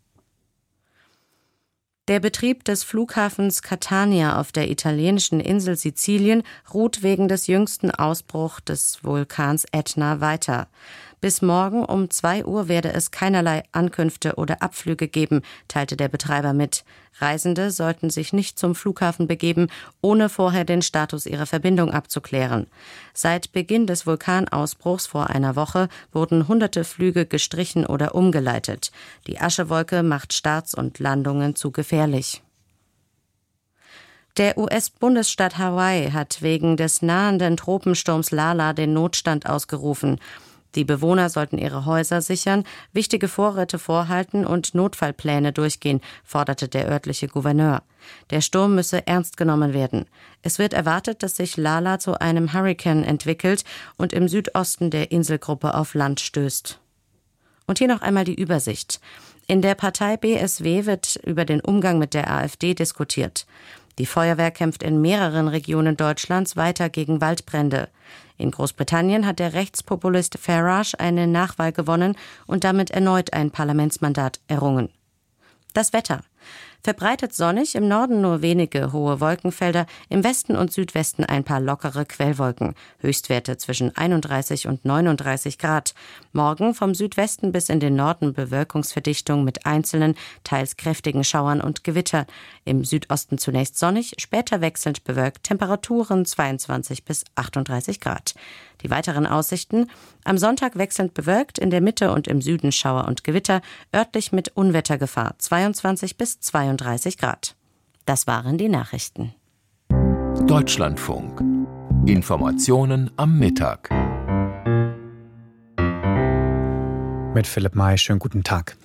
Der Betrieb des Flughafens Catania auf der italienischen Insel Sizilien ruht wegen des jüngsten Ausbruchs des Vulkans Ätna weiter. Bis morgen um 2 Uhr werde es keinerlei Ankünfte oder Abflüge geben, teilte der Betreiber mit. Reisende sollten sich nicht zum Flughafen begeben, ohne vorher den Status ihrer Verbindung abzuklären. Seit Beginn des Vulkanausbruchs vor einer Woche wurden hunderte Flüge gestrichen oder umgeleitet. Die Aschewolke macht Starts und Landungen zu gefährlich. Der US-Bundesstaat Hawaii hat wegen des nahenden Tropensturms Lala den Notstand ausgerufen. Die Bewohner sollten ihre Häuser sichern, wichtige Vorräte vorhalten und Notfallpläne durchgehen, forderte der örtliche Gouverneur. Der Sturm müsse ernst genommen werden. Es wird erwartet, dass sich Lala zu einem Hurrikan entwickelt und im Südosten der Inselgruppe auf Land stößt. Und hier noch einmal die Übersicht. In der Partei BSW wird über den Umgang mit der AfD diskutiert. Die Feuerwehr kämpft in mehreren Regionen Deutschlands weiter gegen Waldbrände. In Großbritannien hat der Rechtspopulist Farage eine Nachwahl gewonnen und damit erneut ein Parlamentsmandat errungen. Das Wetter. Verbreitet sonnig, im Norden nur wenige hohe Wolkenfelder, im Westen und Südwesten ein paar lockere Quellwolken. Höchstwerte zwischen 31 und 39 Grad. Morgen vom Südwesten bis in den Norden Bewölkungsverdichtung mit einzelnen, teils kräftigen Schauern und Gewitter. Im Südosten zunächst sonnig, später wechselnd bewölkt, Temperaturen 22 bis 38 Grad. Die weiteren Aussichten: am Sonntag wechselnd bewölkt, in der Mitte und im Süden Schauer und Gewitter, örtlich mit Unwettergefahr, 22 bis 32 Grad. Das waren die Nachrichten. Deutschlandfunk. Informationen am Mittag. Mit Philipp May, schönen guten Tag.